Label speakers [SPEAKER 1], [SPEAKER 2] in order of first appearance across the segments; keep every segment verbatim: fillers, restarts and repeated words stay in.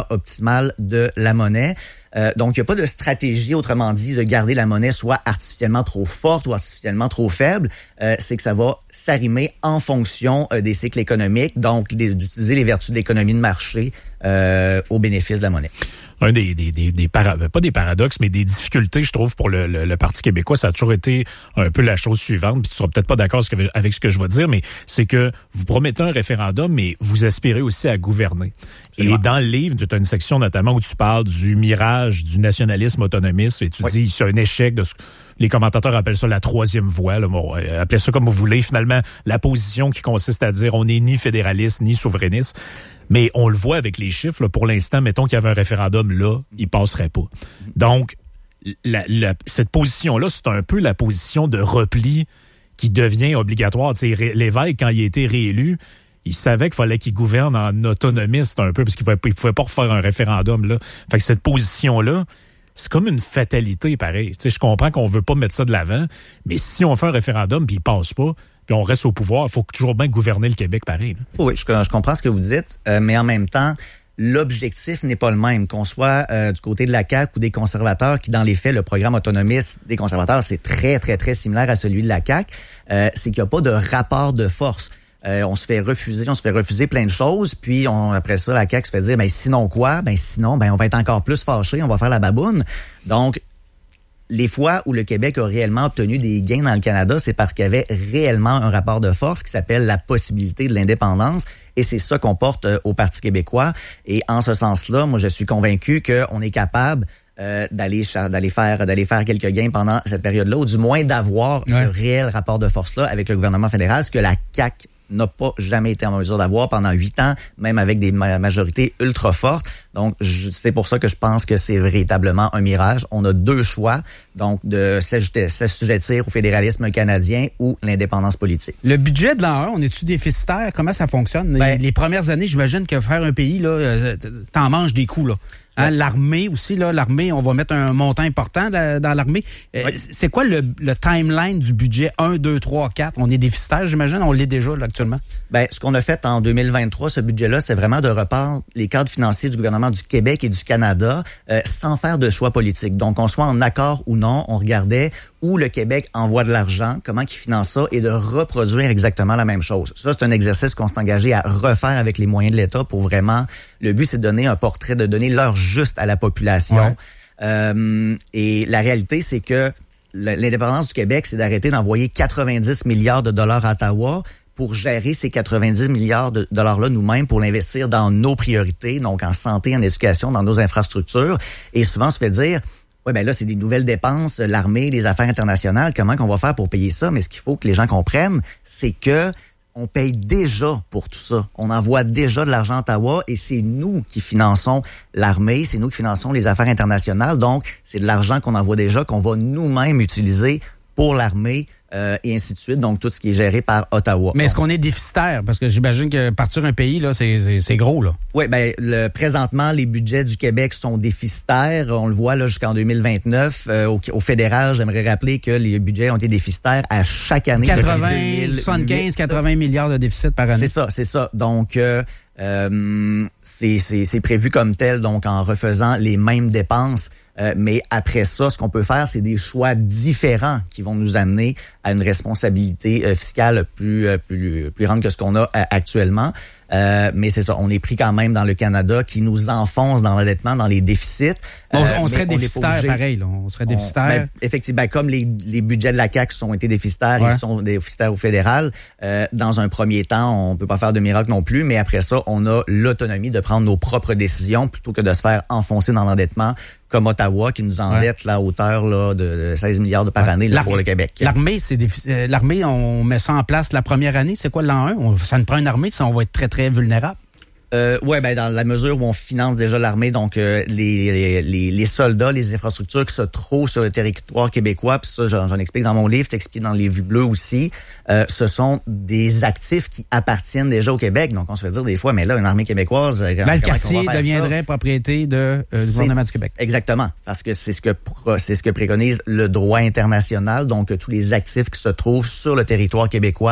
[SPEAKER 1] optimale de la monnaie. Euh, donc, il n'y a pas de stratégie, autrement dit, de garder la monnaie soit artificiellement trop forte ou artificiellement trop faible. Euh, c'est que ça va s'arrimer en fonction euh, des cycles économiques, donc d'utiliser les vertus de l'économie de marché euh, au bénéfice de la monnaie.
[SPEAKER 2] Un des, des, des, des para, pas des paradoxes, mais des difficultés, je trouve, pour le, le, le Parti québécois, ça a toujours été un peu la chose suivante, puis tu seras peut-être pas d'accord avec ce que je vais dire, mais c'est que vous promettez un référendum, mais vous aspirez aussi à gouverner. Et vrai. Dans le livre, tu as une section notamment où tu parles du mirage du nationalisme autonomiste, et tu oui. dis c'est un échec de ce... Les commentateurs appellent ça la troisième voie. Là. Bon, appelez ça comme vous voulez. Finalement, la position qui consiste à dire on n'est ni fédéraliste ni souverainiste. Mais on le voit avec les chiffres. Là, pour l'instant, mettons qu'il y avait un référendum là, il passerait pas. Donc, la, la, cette position-là, c'est un peu la position de repli qui devient obligatoire. Tu sais, l'évêque, quand il a été réélu, il savait qu'il fallait qu'il gouverne en autonomiste un peu parce qu'il ne pouvait pas refaire un référendum là. Fait que cette position-là, c'est comme une fatalité, pareil. Tu sais, je comprends qu'on veut pas mettre ça de l'avant, mais si on fait un référendum puis il passe pas, puis on reste au pouvoir, il faut toujours bien gouverner le Québec, pareil. Là.
[SPEAKER 1] Oui, je, je comprends ce que vous dites, euh, mais en même temps, l'objectif n'est pas le même. Qu'on soit euh, du côté de la C A Q ou des conservateurs, qui dans les faits, le programme autonomiste des conservateurs, c'est très, très, très similaire à celui de la C A Q, euh, c'est qu'il n'y a pas de rapport de force. Euh, on se fait refuser, on se fait refuser plein de choses, puis on, après ça, la C A Q se fait dire, ben sinon quoi? Ben sinon, ben on va être encore plus fâchés, on va faire la baboune. Donc, les fois où le Québec a réellement obtenu des gains dans le Canada, c'est parce qu'il y avait réellement un rapport de force qui s'appelle la possibilité de l'indépendance, et c'est ça qu'on porte euh, au Parti québécois. Et en ce sens-là, moi, je suis convaincu qu'on est capable Euh, d'aller d'aller faire d'aller faire quelques gains pendant cette période-là, ou du moins d'avoir ouais. ce réel rapport de force-là avec le gouvernement fédéral, ce que la C A Q n'a pas jamais été en mesure d'avoir pendant huit ans, même avec des ma- majorités ultra fortes. Donc, je, c'est pour ça que je pense que c'est véritablement un mirage. On a deux choix, donc de s'assujettir au fédéralisme canadien ou l'indépendance politique.
[SPEAKER 3] Le budget de l'an un, on est-tu déficitaire? Comment ça fonctionne? Ben, les premières années, j'imagine que faire un pays, là, t'en manges des coups, là. Hein, l'armée aussi, là, l'armée, on va mettre un montant important là, dans l'armée. Euh, oui. C'est quoi le, le timeline du budget un, deux, trois, quatre? On est déficitaire, j'imagine? On l'est déjà là, actuellement?
[SPEAKER 1] Ben, ce qu'on a fait en deux mille vingt-trois, ce budget-là, c'est vraiment de reprendre les cadres financiers du gouvernement du Québec et du Canada euh, sans faire de choix politique. Donc, qu'on soit en accord ou non, on regardait où le Québec envoie de l'argent, comment il finance ça, et de reproduire exactement la même chose. Ça, c'est un exercice qu'on s'est engagé à refaire avec les moyens de l'État pour vraiment... Le but, c'est de donner un portrait, de donner l'heure juste à la population. Ouais. Euh, et la réalité, c'est que l'indépendance du Québec, c'est d'arrêter d'envoyer quatre-vingt-dix milliards de dollars à Ottawa pour gérer ces quatre-vingt-dix milliards de dollars-là nous-mêmes, pour l'investir dans nos priorités, donc en santé, en éducation, dans nos infrastructures. Et souvent, on se fait dire... Oui, ben là, c'est des nouvelles dépenses, l'armée, les affaires internationales, comment qu'on va faire pour payer ça? Mais ce qu'il faut que les gens comprennent, c'est que on paye déjà pour tout ça. On envoie déjà de l'argent à Ottawa, et c'est nous qui finançons l'armée, c'est nous qui finançons les affaires internationales. Donc, c'est de l'argent qu'on envoie déjà, qu'on va nous-mêmes utiliser pour l'armée, euh, et ainsi de suite. Donc, tout ce qui est géré par Ottawa.
[SPEAKER 3] Mais est-ce qu'on est déficitaire? Parce que j'imagine que partir un pays, là, c'est, c'est, c'est gros, là.
[SPEAKER 1] Oui, ben, le, présentement, les budgets du Québec sont déficitaires. On le voit, là, jusqu'en deux mille vingt-neuf. Euh, au, au fédéral, j'aimerais rappeler que les budgets ont été déficitaires à chaque année.
[SPEAKER 3] quatre-vingts, soixante-quinze, quatre-vingts milliards de déficit par année.
[SPEAKER 1] C'est ça, c'est ça. Donc, euh, euh, c'est, c'est, c'est prévu comme tel, donc en refaisant les mêmes dépenses. Euh, mais après ça, ce qu'on peut faire, c'est des choix différents qui vont nous amener à une responsabilité euh, fiscale plus, euh, plus, plus grande que ce qu'on a euh, actuellement. Euh, mais c'est ça, on est pris quand même dans le Canada qui nous enfonce dans l'endettement, dans les déficits.
[SPEAKER 3] Euh, on, on serait déficitaire, pareil. Là. On serait déficitaire.
[SPEAKER 1] On, ben, effectivement, ben, comme les, les budgets de la C A Q ont été déficitaires, ouais. Ils sont déficitaires au fédéral. Euh, dans un premier temps, on peut pas faire de miracle non plus, mais après ça, on a l'autonomie de prendre nos propres décisions plutôt que de se faire enfoncer dans l'endettement, comme Ottawa qui nous endette ouais. là, à hauteur là, de seize milliards de par ouais. année là, pour le Québec.
[SPEAKER 3] L'armée, c'est défi- euh, l'armée, on met ça en place la première année. C'est quoi l'an un? On, ça nous prend une armée, ça, on va être très, très vulnérable.
[SPEAKER 1] Euh, ouais, ben dans la mesure où on finance déjà l'armée, donc euh, les, les les soldats, les infrastructures qui se trouvent sur le territoire québécois, puis ça j'en, j'en explique dans mon livre, c'est expliqué dans les vues bleues aussi. Euh, ce sont des actifs qui appartiennent déjà au Québec, donc on se fait dire des fois, mais là une armée québécoise,
[SPEAKER 3] Valcartier deviendrait ça? propriété de euh, du gouvernement du Québec.
[SPEAKER 1] Exactement, parce que c'est ce que c'est ce que préconise le droit international, donc tous les actifs qui se trouvent sur le territoire québécois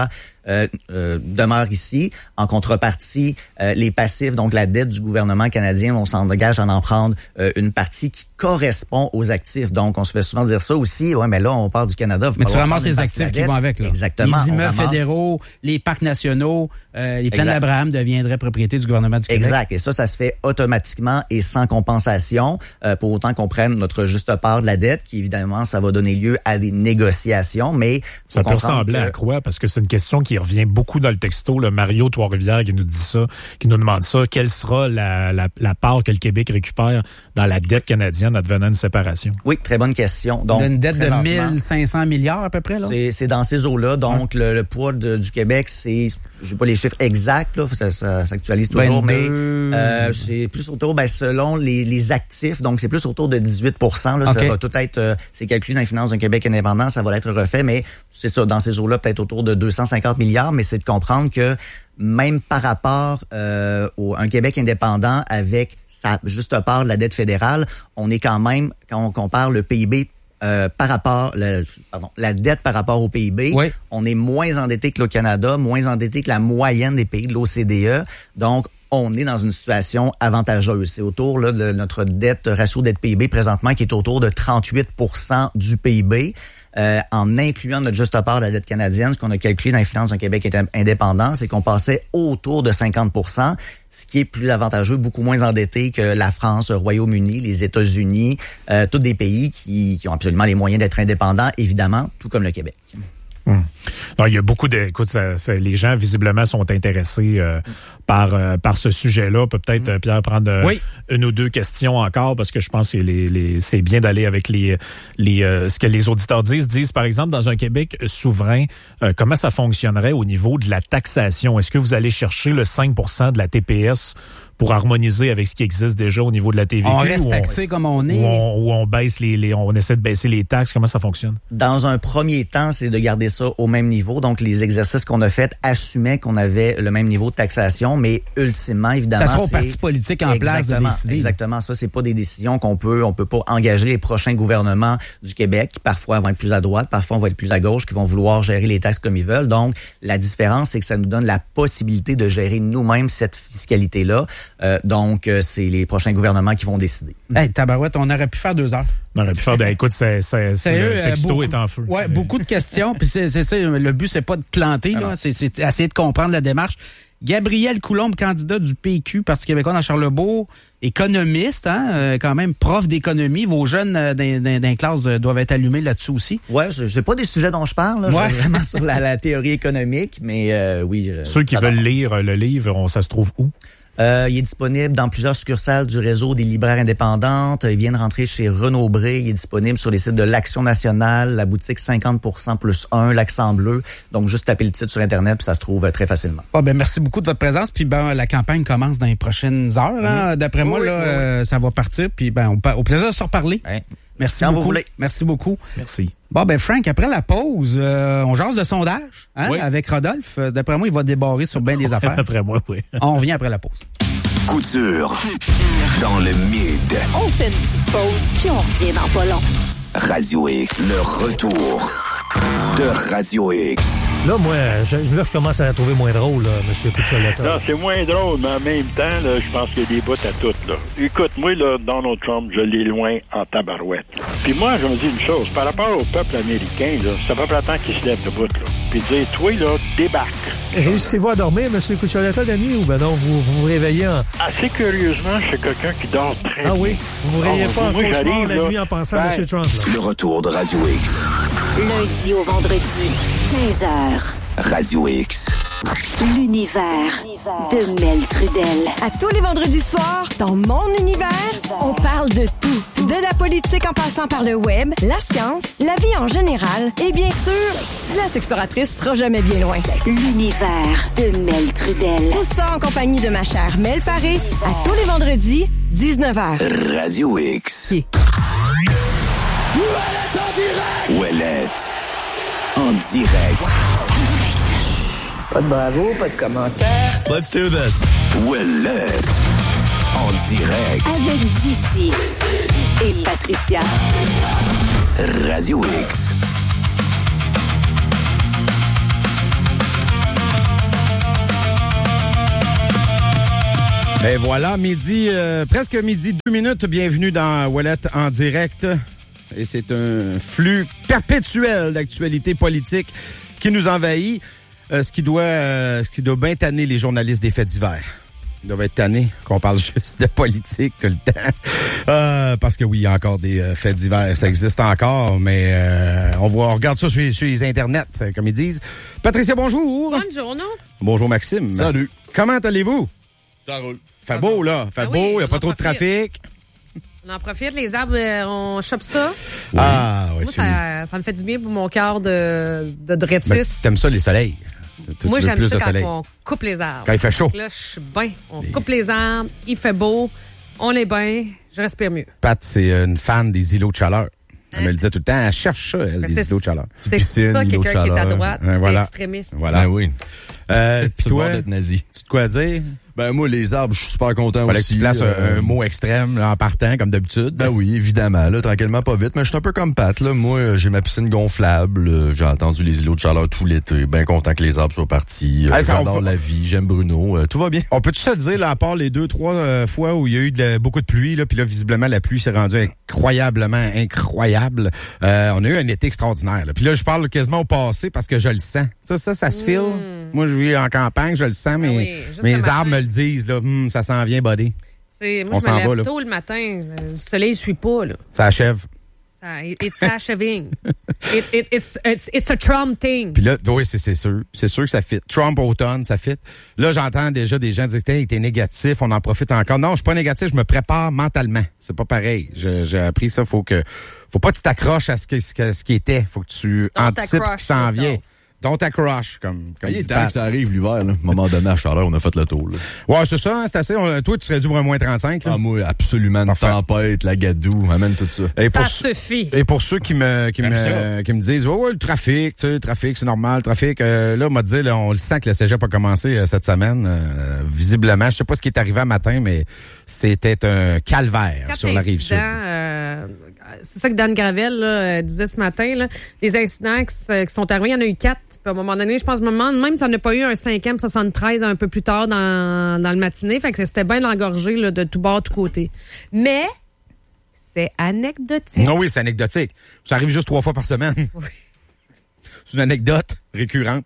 [SPEAKER 1] euh, euh, demeure ici. En contrepartie, euh, les passifs, donc la dette du gouvernement canadien, on s'engage à en prendre euh, une partie qui correspond aux actifs. Donc, on se fait souvent dire ça aussi. Ouais, mais là, on parle du Canada.
[SPEAKER 3] Mais tu ramasses les actifs qui vont avec, là.
[SPEAKER 1] Exactement.
[SPEAKER 3] Les immeubles fédéraux, les parcs nationaux, euh, les plaines d'Abraham deviendraient propriété du gouvernement du Québec.
[SPEAKER 1] Exact. Et ça, ça se fait automatiquement et sans compensation, euh, pour autant qu'on prenne notre juste part de la dette, qui évidemment, ça va donner lieu à des négociations, mais
[SPEAKER 2] ça peut ressembler que... à quoi? Parce que c'est une question qui revient beaucoup dans le texto. Là, Mario Trois-Rivières qui nous dit ça, qui nous demande ça. Quelle sera la, la, la part que le Québec récupère dans la dette canadienne advenant une séparation?
[SPEAKER 1] Oui, très bonne question. Donc,
[SPEAKER 3] une dette de mille cinq cents milliards à peu près, là?
[SPEAKER 1] C'est, c'est dans ces eaux-là. Donc, ouais. le, le poids de, du Québec, c'est, j'ai pas les chiffres exacts, là, ça, ça s'actualise toujours, vingt-deux... mais euh, c'est plus autour, ben, selon les, les actifs, donc c'est plus autour de dix-huit pour cent. Là, okay. Ça va tout être, euh, c'est calculé dans les finances d'un Québec indépendant, ça va être refait, mais c'est ça, dans ces eaux-là, peut-être autour de deux cent cinquante milliards, mais c'est de comprendre que même par rapport euh, au un Québec indépendant avec sa juste part de la dette fédérale, on est quand même, quand on compare le P I B euh, par rapport, le, pardon, la dette par rapport au P I B, oui. On est moins endetté que le Canada, moins endetté que la moyenne des pays de l'O C D E. Donc, on est dans une situation avantageuse. C'est autour là, de notre dette, ratio dette-P I B présentement, qui est autour de trente-huit pour cent du P I B. Euh, en incluant notre juste part de la dette canadienne, ce qu'on a calculé dans les finances d'un Québec indépendant, c'est qu'on passait autour de cinquante pour cent, ce qui est plus avantageux, beaucoup moins endetté que la France, le Royaume-Uni, les États-Unis, euh, tous des pays qui, qui ont absolument les moyens d'être indépendants, évidemment, tout comme le Québec.
[SPEAKER 2] Hum. Non, il y a beaucoup de, écoute, ça, ça, les gens visiblement sont intéressés euh, par euh, par ce sujet-là. Peut peut-être hum. Pierre prendre euh, oui. une ou deux questions encore parce que je pense que les, les c'est bien d'aller avec les les euh, ce que les auditeurs disent. Disent par exemple dans un Québec souverain, euh, comment ça fonctionnerait au niveau de la taxation? Est-ce que vous allez chercher le cinq pour cent de la T P S pour harmoniser avec ce qui existe déjà au niveau de la T V Q?
[SPEAKER 3] On reste taxé comme on est.
[SPEAKER 2] Ou on, ou on baisse les, les, on essaie de baisser les taxes. Comment ça fonctionne?
[SPEAKER 1] Dans un premier temps, c'est de garder ça au même niveau. Donc, les exercices qu'on a faits assumaient qu'on avait le même niveau de taxation, mais ultimement, évidemment,
[SPEAKER 3] ça sera aux partis politiques en place de décider.
[SPEAKER 1] Exactement. Ça, c'est pas des décisions qu'on peut, on peut pas engager les prochains gouvernements du Québec, qui parfois vont être plus à droite, parfois vont être plus à gauche, qui vont vouloir gérer les taxes comme ils veulent. Donc, la différence, c'est que ça nous donne la possibilité de gérer nous-mêmes cette fiscalité-là. Euh, donc, euh, c'est les prochains gouvernements qui vont décider.
[SPEAKER 3] Hey, tabarouette, on aurait pu faire deux heures.
[SPEAKER 2] On aurait pu faire de... Écoute, c'est, c'est, c'est le texto euh, beaucoup, est en feu.
[SPEAKER 3] Ouais, beaucoup de questions. Puis c'est, c'est ça, le but, c'est pas de planter, là, c'est, c'est essayer de comprendre la démarche. Gabriel Coulombe, candidat du P Q, Parti québécois dans Charlebourg, économiste, hein, euh, quand même prof d'économie. Vos jeunes euh, d'un, d'un classe euh, doivent être allumés là-dessus aussi.
[SPEAKER 1] Ouais, c'est pas des sujets dont je parle, là. Ouais. Je suis vraiment sur la, la théorie économique, mais euh, oui. Je,
[SPEAKER 2] Ceux qui veulent lire le livre, on, ça se trouve où?
[SPEAKER 1] Euh, il est disponible dans plusieurs succursales du réseau des libraires indépendantes. Il vient de rentrer chez Renaud Bré. Il est disponible sur les sites de l'Action nationale, la boutique cinquante pour cent plus un, l'Accent bleu. Donc, juste taper le titre sur Internet, puis ça se trouve très facilement.
[SPEAKER 3] Ah, ben, merci beaucoup de votre présence. Puis, ben, la campagne commence dans les prochaines heures. Hein. Mmh. D'après oui, moi, là, oui, oui. Euh, ça va partir. Puis, ben, on, au plaisir de se reparler. Ouais. Merci Quand beaucoup. Vous voulez. Merci beaucoup.
[SPEAKER 2] Merci.
[SPEAKER 3] Bon, ben, Frank, après la pause, euh, on jase de sondage, hein, oui. avec Rodolphe. D'après moi, il va débarrer sur bien des affaires.
[SPEAKER 2] D'après moi, oui.
[SPEAKER 3] On revient après la pause.
[SPEAKER 4] Couture dans le mid.
[SPEAKER 5] On fait une petite pause, puis on revient dans pas long.
[SPEAKER 4] Radio X, le retour de Radio X.
[SPEAKER 6] Là, moi, je, là, je commence à la trouver moins drôle, là, M. Cuccioletta.
[SPEAKER 7] Non, c'est moins drôle, mais en même temps, là, je pense qu'il y a des bouts à toutes. Là. Écoute, moi, là, Donald Trump, je l'ai loin en tabarouette. Puis moi, je me dis une chose. Par rapport au peuple américain, là, c'est pas temps qu'il se lève de bout. Là. Puis dire, toi, là, débarque.
[SPEAKER 6] Réussissez-vous à dormir, M. Cuccioletta, la nuit, ou ben non, vous vous, vous réveillez en...
[SPEAKER 7] Assez curieusement, je suis quelqu'un qui dort très bien.
[SPEAKER 6] Ah oui? Vous vous réveillez oh, pas en cauchemar la nuit en pensant ben, à M. Trump, là.
[SPEAKER 4] Le retour de Radio X.
[SPEAKER 5] Lundi au vendredi, quinze heures.
[SPEAKER 4] Radio X.
[SPEAKER 5] L'univers de Mel Trudel. À tous les vendredis soirs, dans mon univers, on parle de tout. De la politique en passant par le web, la science, la vie en général et bien sûr, la sexploratrice sera jamais bien loin. L'univers de Mel Trudel. Tout ça en compagnie de ma chère Mel Paré, à tous les vendredis, dix-neuf heures.
[SPEAKER 4] Radio X.
[SPEAKER 5] Qui?
[SPEAKER 4] Ouellette en direct! Ouellette en direct.
[SPEAKER 8] Pas de bravo, pas de commentaire.
[SPEAKER 4] Let's do this. Ouellette en direct.
[SPEAKER 5] Avec J C et Patricia.
[SPEAKER 4] Radio X.
[SPEAKER 9] Ben voilà, midi, euh, presque midi, deux minutes. Bienvenue dans Ouellet en direct. Et c'est un flux perpétuel d'actualité politique qui nous envahit, euh, ce qui doit, euh, ce qui doit bien tanner les journalistes des faits divers. Ils doivent être tannés qu'on parle juste de politique tout le temps. Euh, parce que oui, il y a encore des euh, faits divers, ça existe encore, mais euh, on voit, on regarde ça sur, sur les internets, comme ils disent. Patricia, bonjour.
[SPEAKER 10] Bonjour, non?
[SPEAKER 9] Bonjour, Maxime.
[SPEAKER 11] Salut.
[SPEAKER 9] Comment allez-vous?
[SPEAKER 11] Ça roule.
[SPEAKER 9] Fait beau, là. Fait
[SPEAKER 10] Ah
[SPEAKER 9] beau, il
[SPEAKER 10] oui,
[SPEAKER 9] n'y a
[SPEAKER 10] on
[SPEAKER 9] pas
[SPEAKER 10] en
[SPEAKER 9] trop de
[SPEAKER 10] profite.
[SPEAKER 9] trafic.
[SPEAKER 10] On en profite, les arbres, euh, on chope ça.
[SPEAKER 9] Ah, oui,
[SPEAKER 10] Moi, ça, ça me fait du bien pour mon cœur de, de
[SPEAKER 9] Ben,
[SPEAKER 10] drettiste.
[SPEAKER 9] t'aimes ça, les soleils? Tu-
[SPEAKER 10] Moi,
[SPEAKER 9] tu veux
[SPEAKER 10] j'aime
[SPEAKER 9] plus
[SPEAKER 10] ça
[SPEAKER 9] de
[SPEAKER 10] quand
[SPEAKER 9] soleil.
[SPEAKER 10] on coupe les arbres.
[SPEAKER 9] Quand il fait chaud.
[SPEAKER 10] Là, je suis bien. On coupe les arbres, il fait beau, on est bien, je respire mieux.
[SPEAKER 9] Pat, c'est une fan des îlots de chaleur. Elle me le disait tout le temps. Elle cherche ça, elle,
[SPEAKER 10] Ben,
[SPEAKER 9] des
[SPEAKER 10] c'est-
[SPEAKER 9] îlots de chaleur.
[SPEAKER 10] C'est ça, quelqu'un qui est à droite,
[SPEAKER 9] Hein,
[SPEAKER 10] c'est
[SPEAKER 9] voilà.
[SPEAKER 10] extrémiste.
[SPEAKER 9] Voilà.
[SPEAKER 11] Ben oui.
[SPEAKER 9] Euh, Puis
[SPEAKER 11] Tu
[SPEAKER 9] toi,
[SPEAKER 11] d'être nazi.
[SPEAKER 9] tu as de quoi dire?
[SPEAKER 11] Ben moi, les arbres, je suis super content
[SPEAKER 9] Fallait
[SPEAKER 11] aussi.
[SPEAKER 9] que tu places
[SPEAKER 11] euh,
[SPEAKER 9] un, un mot extrême là, en partant, comme d'habitude.
[SPEAKER 11] Ben oui, évidemment, là, tranquillement, pas vite. Mais je suis un peu comme Pat, là. Moi, euh, j'ai ma piscine gonflable. euh, J'ai entendu les îlots de chaleur tout l'été. Ben content que les arbres soient partis. Euh,
[SPEAKER 9] Ah, ça, on
[SPEAKER 11] J'adore
[SPEAKER 9] peut-
[SPEAKER 11] la vie. J'aime Bruno. euh, tout va bien.
[SPEAKER 9] On peut-tu se le dire, là, à part les deux, trois euh, fois où il y a eu de, beaucoup de pluie, là, puis là, visiblement, la pluie s'est rendue incroyablement incroyable. Euh, on a eu un été extraordinaire. Là. Puis là, je parle quasiment au passé parce que je le sens. Ça, ça, ça se file. Moi, je vis en campagne, je le sens, mais
[SPEAKER 10] Mm. oui, juste
[SPEAKER 9] mes
[SPEAKER 10] le matin.
[SPEAKER 9] arbres me le disent. Là, Hum, ça s'en vient, buddy.
[SPEAKER 10] C'est-
[SPEAKER 9] On
[SPEAKER 10] Moi, je
[SPEAKER 9] s'en
[SPEAKER 10] me
[SPEAKER 9] va,
[SPEAKER 10] lève
[SPEAKER 9] là.
[SPEAKER 10] tôt le matin. Le soleil ne suit pas. Là.
[SPEAKER 9] Ça achève.
[SPEAKER 10] Ça, it's achieving. It's, it's, it's, it's, it's a Trump thing.
[SPEAKER 9] Puis là, oui, c'est, c'est sûr. C'est sûr que ça fit. Trump automne, ça fit. Là, j'entends déjà des gens dire que hey, t'es négatif, on en profite encore. Non, je suis pas négatif, je me prépare mentalement. C'est pas pareil. Je- j'ai appris ça. Faut que, faut pas que tu t'accroches à ce, que, ce, que- ce qui était. Faut que tu
[SPEAKER 10] Don't
[SPEAKER 9] anticipes ce qui
[SPEAKER 10] accroche
[SPEAKER 9] s'en
[SPEAKER 10] yourself.
[SPEAKER 9] vient. Don't accroche, comme, comme
[SPEAKER 11] Il est
[SPEAKER 9] dit
[SPEAKER 11] temps
[SPEAKER 9] Pat.
[SPEAKER 11] que ça arrive l'hiver, là. À un moment donné, à chaleur, on a fait le tour, là.
[SPEAKER 9] Ouais, c'est ça, hein, c'est assez. On- toi, tu serais dû pour un moins trente-cinq, là.
[SPEAKER 11] Ah, moi, absolument. Une
[SPEAKER 9] Parfait.
[SPEAKER 11] tempête, la gadoue, amène tout ça.
[SPEAKER 9] Et pour,
[SPEAKER 10] Ça
[SPEAKER 9] ceux-
[SPEAKER 10] suffit.
[SPEAKER 9] et pour ceux qui me qui
[SPEAKER 11] J'aime
[SPEAKER 9] me
[SPEAKER 11] ça.
[SPEAKER 9] qui me disent ouais, ouais le trafic, tu sais, le trafic c'est normal, le trafic euh, là on m'a dit là, on le sent que le cégep a commencé euh, cette semaine euh, visiblement, je sais pas ce qui est arrivé un matin mais c'était un calvaire
[SPEAKER 10] Quatre
[SPEAKER 9] sur la rive sud.
[SPEAKER 10] incidents, euh, c'est ça que Dan Gravel là, euh, disait ce matin. Là, des incidents qui, s- qui sont arrivés, il y en a eu quatre. Puis à un moment donné, je pense, je me demande même s'il n'y en a pas eu un cinquième soixante-treize un peu plus tard dans, dans le matinée. Fait que c'était bien engorgé là, de tout bord, de tout côté. Mais c'est anecdotique.
[SPEAKER 9] Non oui, c'est anecdotique. Ça arrive juste trois fois par semaine.
[SPEAKER 10] Oui.
[SPEAKER 9] C'est une anecdote récurrente.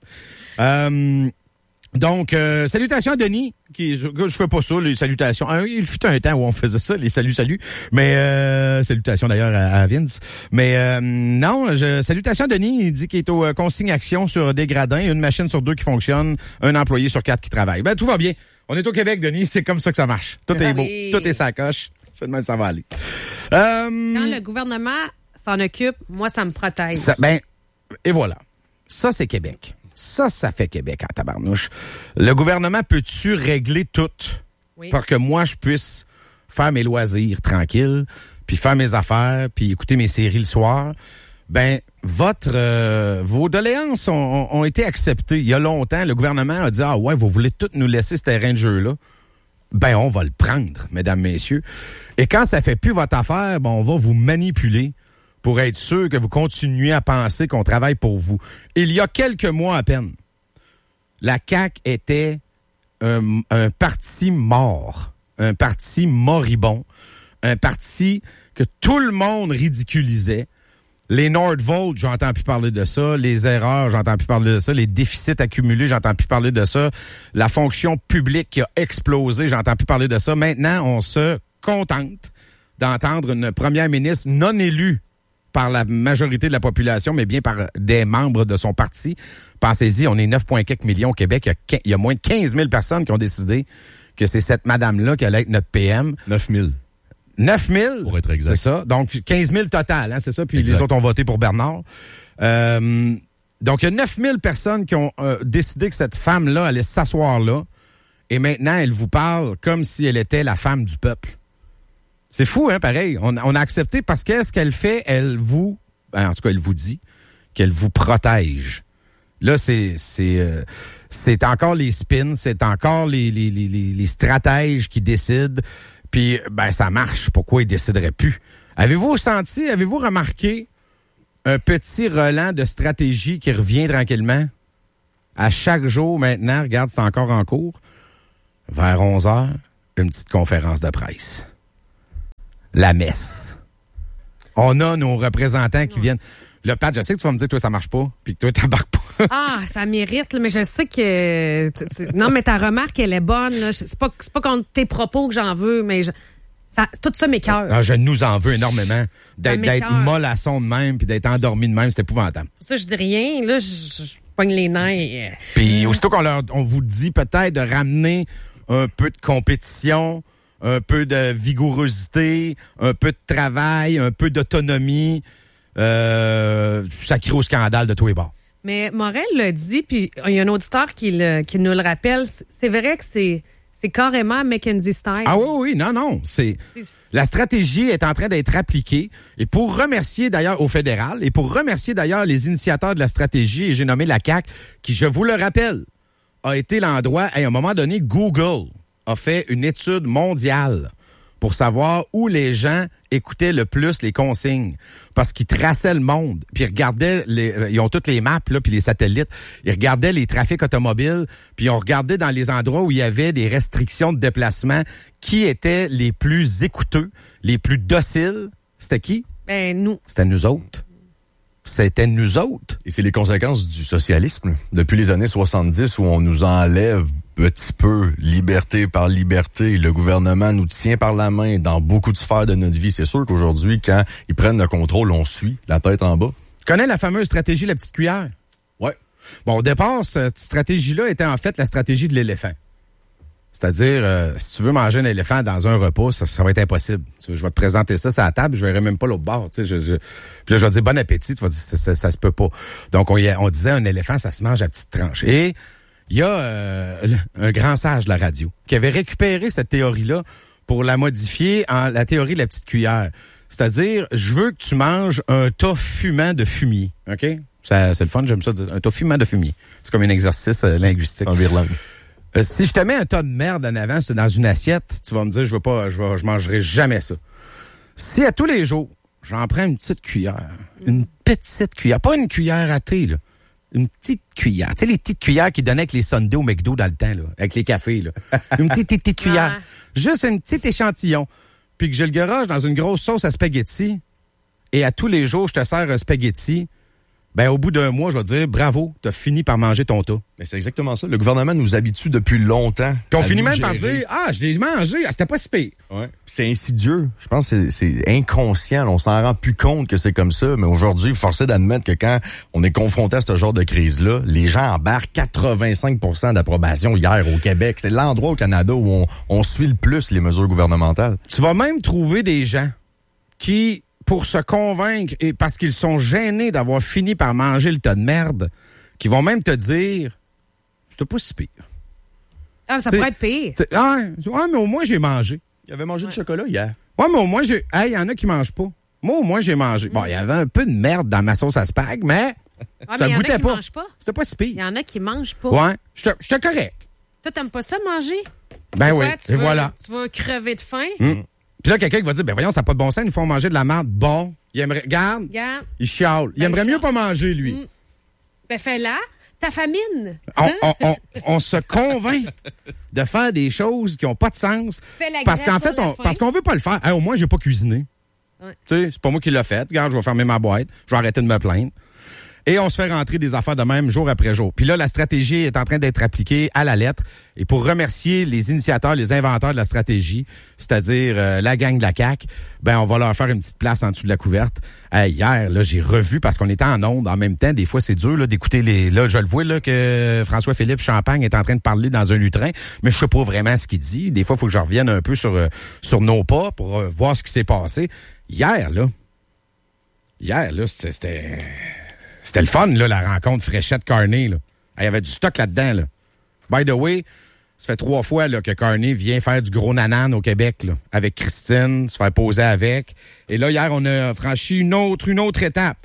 [SPEAKER 9] Euh, donc, euh, salutations à Denis, qui je, je fais pas ça, les salutations. Ah, il fut un temps où on faisait ça, les saluts, saluts. Mais euh, salutations d'ailleurs à, à Vince. Mais euh, non, je, salutations à Denis, il dit qu'il est au euh, consigne action sur des gradins, une machine sur deux qui fonctionne, un employé sur quatre qui travaille. Ben tout va bien. On est au Québec, Denis, c'est comme ça que ça marche. Tout est beau,
[SPEAKER 10] Oui.
[SPEAKER 9] tout est sacoche. C'est de même que ça va aller. Euh,
[SPEAKER 10] Quand le gouvernement s'en occupe, moi, ça me protège.
[SPEAKER 9] Ça- ben, et voilà. Ça, c'est Québec. Ça, ça fait Québec en tabarnouche. Le gouvernement peut-tu régler tout
[SPEAKER 10] Oui.
[SPEAKER 9] pour que moi, je puisse faire mes loisirs tranquilles, puis faire mes affaires, puis écouter mes séries le soir? Ben, votre euh, vos doléances ont, ont- ont été acceptées. Il y a longtemps, le gouvernement a dit « Ah ouais, vous voulez tout nous laisser ce terrain de jeu-là? » Ben, on va le prendre, mesdames, messieurs. Et quand ça fait plus votre affaire, ben, on va vous manipuler pour être sûr que vous continuez à penser qu'on travaille pour vous. Il y a quelques mois à peine, la C A Q était un, un parti mort, un parti moribond, un parti que tout le monde ridiculisait. Les Nordvolt, j'entends plus parler de ça. Les erreurs, j'entends plus parler de ça. Les déficits accumulés, j'entends plus parler de ça. La fonction publique qui a explosé, j'entends plus parler de ça. Maintenant, on se contente d'entendre une première ministre non élue par la majorité de la population, mais bien par des membres de son parti. Pensez-y, on est neuf virgule quatre millions au Québec. Il y a quinze il y a moins de quinze mille personnes qui ont décidé que c'est cette madame-là qui allait être notre P M.
[SPEAKER 11] neuf mille.
[SPEAKER 9] neuf mille?
[SPEAKER 11] Pour être exact.
[SPEAKER 9] C'est ça. Donc, quinze mille total, hein, c'est ça. Puis
[SPEAKER 11] Exact.
[SPEAKER 9] les autres ont voté pour Bernard. Euh, donc, il y a neuf mille personnes qui ont euh, décidé que cette femme-là allait s'asseoir là. Et maintenant, elle vous parle comme si elle était la femme du peuple. C'est fou, hein, pareil. On, on a accepté parce que ce qu'elle fait, elle vous... En tout cas, elle vous dit qu'elle vous protège. Là, c'est c'est euh, c'est encore les spins, c'est encore les, les, les, les stratèges qui décident. Puis, ben, ça marche. Pourquoi ils décideraient plus? Avez-vous senti, avez-vous remarqué un petit relent de stratégie qui revient tranquillement? À chaque jour, maintenant, regarde, c'est encore en cours. Vers onze heures, une petite conférence de presse. La messe. On a nos représentants qui viennent. Le Pat, je sais que tu vas me dire, toi, ça marche pas, puis que toi, t'embarques pas.
[SPEAKER 10] Ah, ça mérite, là, mais je sais que... Tu, tu... Non, mais ta remarque, elle est bonne. Là. C'est pas, c'est pas contre tes propos que j'en veux, mais je... ça, tout ça m'écoeure.
[SPEAKER 9] Ah, je nous en veux énormément. D'être, d'être mollasson de même, puis d'être endormi de même, c'est épouvantable.
[SPEAKER 10] Ça, je dis rien. Là, je, je pogne les nerfs.
[SPEAKER 9] Puis aussitôt qu'on leur, on vous dit peut-être de ramener un peu de compétition, un peu de vigourosité, un peu de travail, un peu d'autonomie... Euh, ça crie au scandale de tous les bords.
[SPEAKER 10] Mais Morel l'a dit, puis il y a un auditeur qui, le, qui nous le rappelle. C'est vrai que c'est, c'est carrément Mackenzie style.
[SPEAKER 9] Ah oui, oui, non, non. C'est, c'est... La stratégie est en train d'être appliquée. Et pour remercier d'ailleurs au fédéral, et pour remercier d'ailleurs les initiateurs de la stratégie, et j'ai nommé la C A Q, qui, je vous le rappelle, a été l'endroit, à un moment donné, Google a fait une étude mondiale pour savoir où les gens écoutaient le plus les consignes. Parce qu'ils traçaient le monde, puis ils regardaient, les, ils ont toutes les maps, là, puis les satellites, ils regardaient les trafics automobiles, puis on regardait dans les endroits où il y avait des restrictions de déplacement, qui étaient les plus écouteux, les plus dociles. C'était qui?
[SPEAKER 10] Ben, nous.
[SPEAKER 9] C'était nous autres. C'était nous autres.
[SPEAKER 11] Et c'est les conséquences du socialisme. Depuis les années soixante-dix, où on nous enlève petit peu, liberté par liberté, le gouvernement nous tient par la main dans beaucoup de sphères de notre vie. C'est sûr qu'aujourd'hui, quand ils prennent le contrôle, on suit, la tête en bas.
[SPEAKER 9] Tu connais la fameuse stratégie la petite cuillère?
[SPEAKER 11] Ouais.
[SPEAKER 9] Bon, au départ, cette stratégie-là était en fait la stratégie de l'éléphant. C'est-à-dire, euh, si tu veux manger un éléphant dans un repas, ça, ça va être impossible. Je vais te présenter ça sur la table, je verrai même pas l'autre bord. Tu sais, je, je... Puis là, je vais te dire bon appétit, tu vas dire ça, ça, ça se peut pas. Donc, on, on disait un éléphant, ça se mange à petites tranches. Et il y a euh, un grand sage de la radio qui avait récupéré cette théorie-là pour la modifier en la théorie de la petite cuillère. C'est-à-dire, je veux que tu manges un tas fumant de fumier. OK? Ça, c'est le fun, j'aime ça dire. Un tas fumant de fumier. C'est comme un exercice euh, linguistique.
[SPEAKER 11] En virlangue.
[SPEAKER 9] Euh, si je te mets un tas de merde en avant, c'est dans une assiette, tu vas me dire, je veux pas, je vais, je mangerai jamais ça. Si à tous les jours, j'en prends une petite cuillère, une petite cuillère, pas une cuillère à thé, là, une petite cuillère. Tu sais, les petites cuillères qu'ils donnaient avec les sundaes au McDo dans le temps, là, avec les cafés, là. Une petite, petite, petite cuillère. Juste un petit échantillon. Puis que je le garoche dans une grosse sauce à spaghetti, et à tous les jours, je te sers un spaghetti. Ben, au bout d'un mois, je vais te dire, bravo, t'as fini par manger ton tas.
[SPEAKER 11] Mais c'est exactement ça. Le gouvernement nous habitue depuis longtemps.
[SPEAKER 9] Puis on finit même par dire, ah, je l'ai mangé, ah, c'était pas si pire.
[SPEAKER 11] Ouais. C'est insidieux. Je pense que c'est, c'est inconscient. Là. On s'en rend plus compte que c'est comme ça. Mais aujourd'hui, forcé d'admettre que quand on est confronté à ce genre de crise-là, les gens embarquent quatre-vingt-cinq pour cent d'approbation hier au Québec. C'est l'endroit au Canada où on, on suit le plus les mesures gouvernementales.
[SPEAKER 9] Tu vas même trouver des gens qui, pour se convaincre, et parce qu'ils sont gênés d'avoir fini par manger le tas de merde, qui vont même te dire, c'était pas si pire.
[SPEAKER 10] Ah, ça t'sais, pourrait être pire.
[SPEAKER 9] Ah, ouais, mais au moins, j'ai mangé.
[SPEAKER 11] Il avait mangé
[SPEAKER 10] ouais.
[SPEAKER 11] du chocolat hier.
[SPEAKER 9] Ouais, mais au moins, j'ai... Hey, il y en a qui mangent pas. Moi, au moins, j'ai mangé. Mm. Bon, il y avait un peu de merde dans ma sauce à spag, mais
[SPEAKER 10] ouais,
[SPEAKER 9] ça
[SPEAKER 10] mais
[SPEAKER 9] goûtait pas.
[SPEAKER 10] pas.
[SPEAKER 9] C'était pas si pire.
[SPEAKER 10] Il y en a qui mangent pas.
[SPEAKER 9] Ouais, j'étais correct.
[SPEAKER 10] Toi, t'aimes pas ça, manger?
[SPEAKER 9] Ben oui,
[SPEAKER 10] et
[SPEAKER 9] veux,
[SPEAKER 10] voilà. Tu vas crever de faim?
[SPEAKER 9] Mm. Puis là, quelqu'un qui va dire, ben voyons, ça n'a pas de bon sens, ils nous font manger de la merde. Bon, il aimerait... Regarde,
[SPEAKER 10] Regarde.
[SPEAKER 9] il chiale. Il
[SPEAKER 10] ben,
[SPEAKER 9] aimerait
[SPEAKER 10] il
[SPEAKER 9] mieux
[SPEAKER 10] chiale.
[SPEAKER 9] pas manger, lui.
[SPEAKER 10] Mm. Ben fais-la. Ta famine.
[SPEAKER 9] On, on, on, on se convainc de faire des choses qui n'ont pas de sens.
[SPEAKER 10] Fais la
[SPEAKER 9] parce qu'en fait, on, parce qu'on veut pas le faire. Hey, au moins, j'ai pas cuisiné.
[SPEAKER 10] Ouais.
[SPEAKER 9] Tu sais, c'est pas moi qui l'ai fait. Regarde, je vais fermer ma boîte. Je vais arrêter de me plaindre. Et on se fait rentrer des affaires de même jour après jour. Puis là, la stratégie est en train d'être appliquée à la lettre. Et pour remercier les initiateurs, les inventeurs de la stratégie, c'est-à-dire euh, la gang de la C A Q, ben on va leur faire une petite place en dessous de la couverte. Hey, hier, là, j'ai revu, parce qu'on était en ondes en même temps. Des fois, c'est dur là, d'écouter les... Là, je le vois là, que François-Philippe Champagne est en train de parler dans un lutrin, mais je sais pas vraiment ce qu'il dit. Des fois, il faut que je revienne un peu sur, euh, sur nos pas pour euh, voir ce qui s'est passé. Hier, là, hier, là, c'était... c'était... C'était le fun, là, la rencontre Fréchette-Carney, là. Il y avait du stock là-dedans, là. By the way, ça fait trois fois, là, que Carney vient faire du gros nanan au Québec, là, avec Christine, se faire poser avec. Et là, hier, on a franchi une autre, une autre étape.